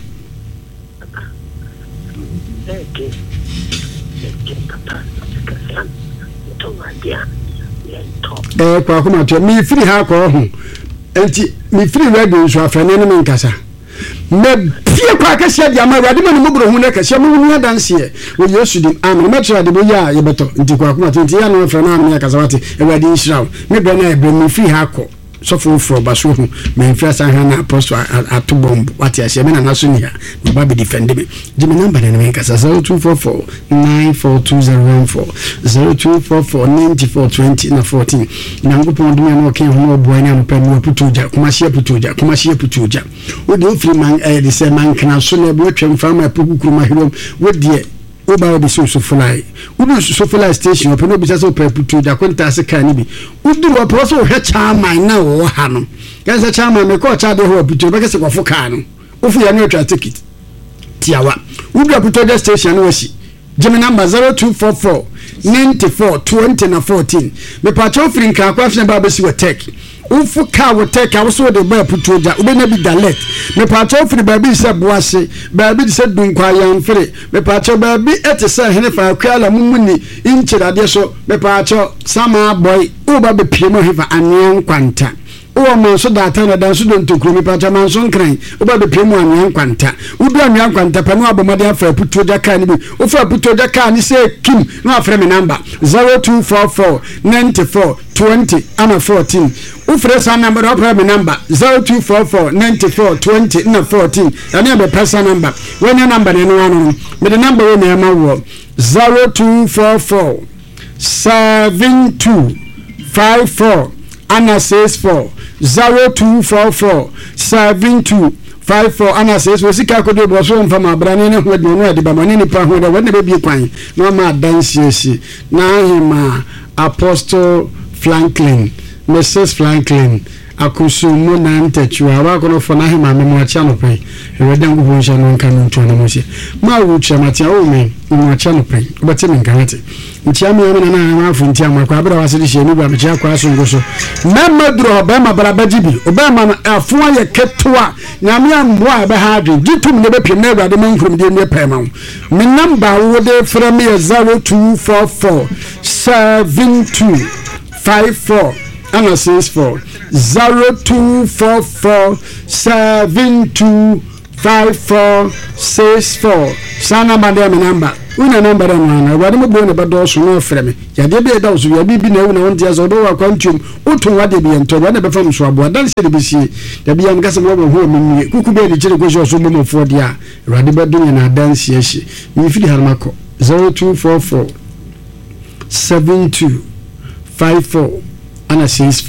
Speaker 1: kwa kuma to mi free ha ko ho enti mi free radio so afane no nkasa me pie kwa ka sia dia ma radio ma no bro hu na ka sia mo hu dance ye wo yesu dim amen ma tra de bo ya ye beto enti kwa kuma to enti ya no afane na me kasa wate e radio israel me be na e be mi free ha ko so for baso hu me free san ha na apostle atu bomb wate ya sia me na naso ni ha no ba be defend me di me number na me kasa 0244 942014 0244 9420 na 14 na ngopon dum na oke hu obo ani am pa mu putuja kuma hie putuja wo de ofri man de se man kana so na bo twem fa ma pokukuru ma hirom wo de o ba de so fly wo so fly station open no bi se pa putuja kwenta se kan ni bi wo duru opo so hwe chairman na wo ha no kan se chairman me ko cha de ho putuja ba ke se kwafo kan no wo fu ya no tra ticket tiawa wo duru putuja station no wasi Jimmy number 0244 94 20 na 14 me pacho frinka kwa fina ba besi we tech ufu ka we tech awo de ba putoja ube na bi dalet me pacho fri ba bi se boase ba bi se dunkwa yan fri me pacho ba bi etese hene fa kwala mumuni inchirade so me pacho sama boy u ba be piemo hefa anyen kwanta o mo so data na dan so don to kromi pa man so nkran o ba be piemu anwan kwanta u do anwan kwanta pa no abomade afa putoja ka ni bi o fa putoja ka ni se kim no afre me number 0244 94 20 and 14 u fre sa number o me number 0244 94 20 and 14 and be person number when your number no one me the number we me ma wo 0244 7254 Anna says 4 0244 7254 Anna says we sika ko do bo so mfa ma brane ne ho de no de ba mane ni pa ho de we na be bi kwan no ma dance yesi na hima apostle Franklin Mrs Franklin akusumu na ntachua wakono fona he mame mu acha no pai eweda ngubo nsha no nka no ntwana mo se ma wu chamatia o me mu acha no pai obete me nkanate ntia me na na afu ntia ma kwa bra wasiri she ni ba me chia kwa so ngoso na madro ba ma bra ba jibi obama na afu aye ketwa nyame ambo a ba ha adwen gitum ne be pem na awade man from de ne pai ma me number wo de fra me 0244 7254 and 64 0244 725464 sana madam number una number na wade mo bo ne bedo so no freme ya de be da so ya bibi na una won dia so do wa kwantum uto wade bi ento wade be fam so abo dan se de bi si da bi am gasa mo bo ho mi kuku be de kire ko so mo mo fo dia wade be do na dan se ehye mi fidi harmako 0244 7254 and 64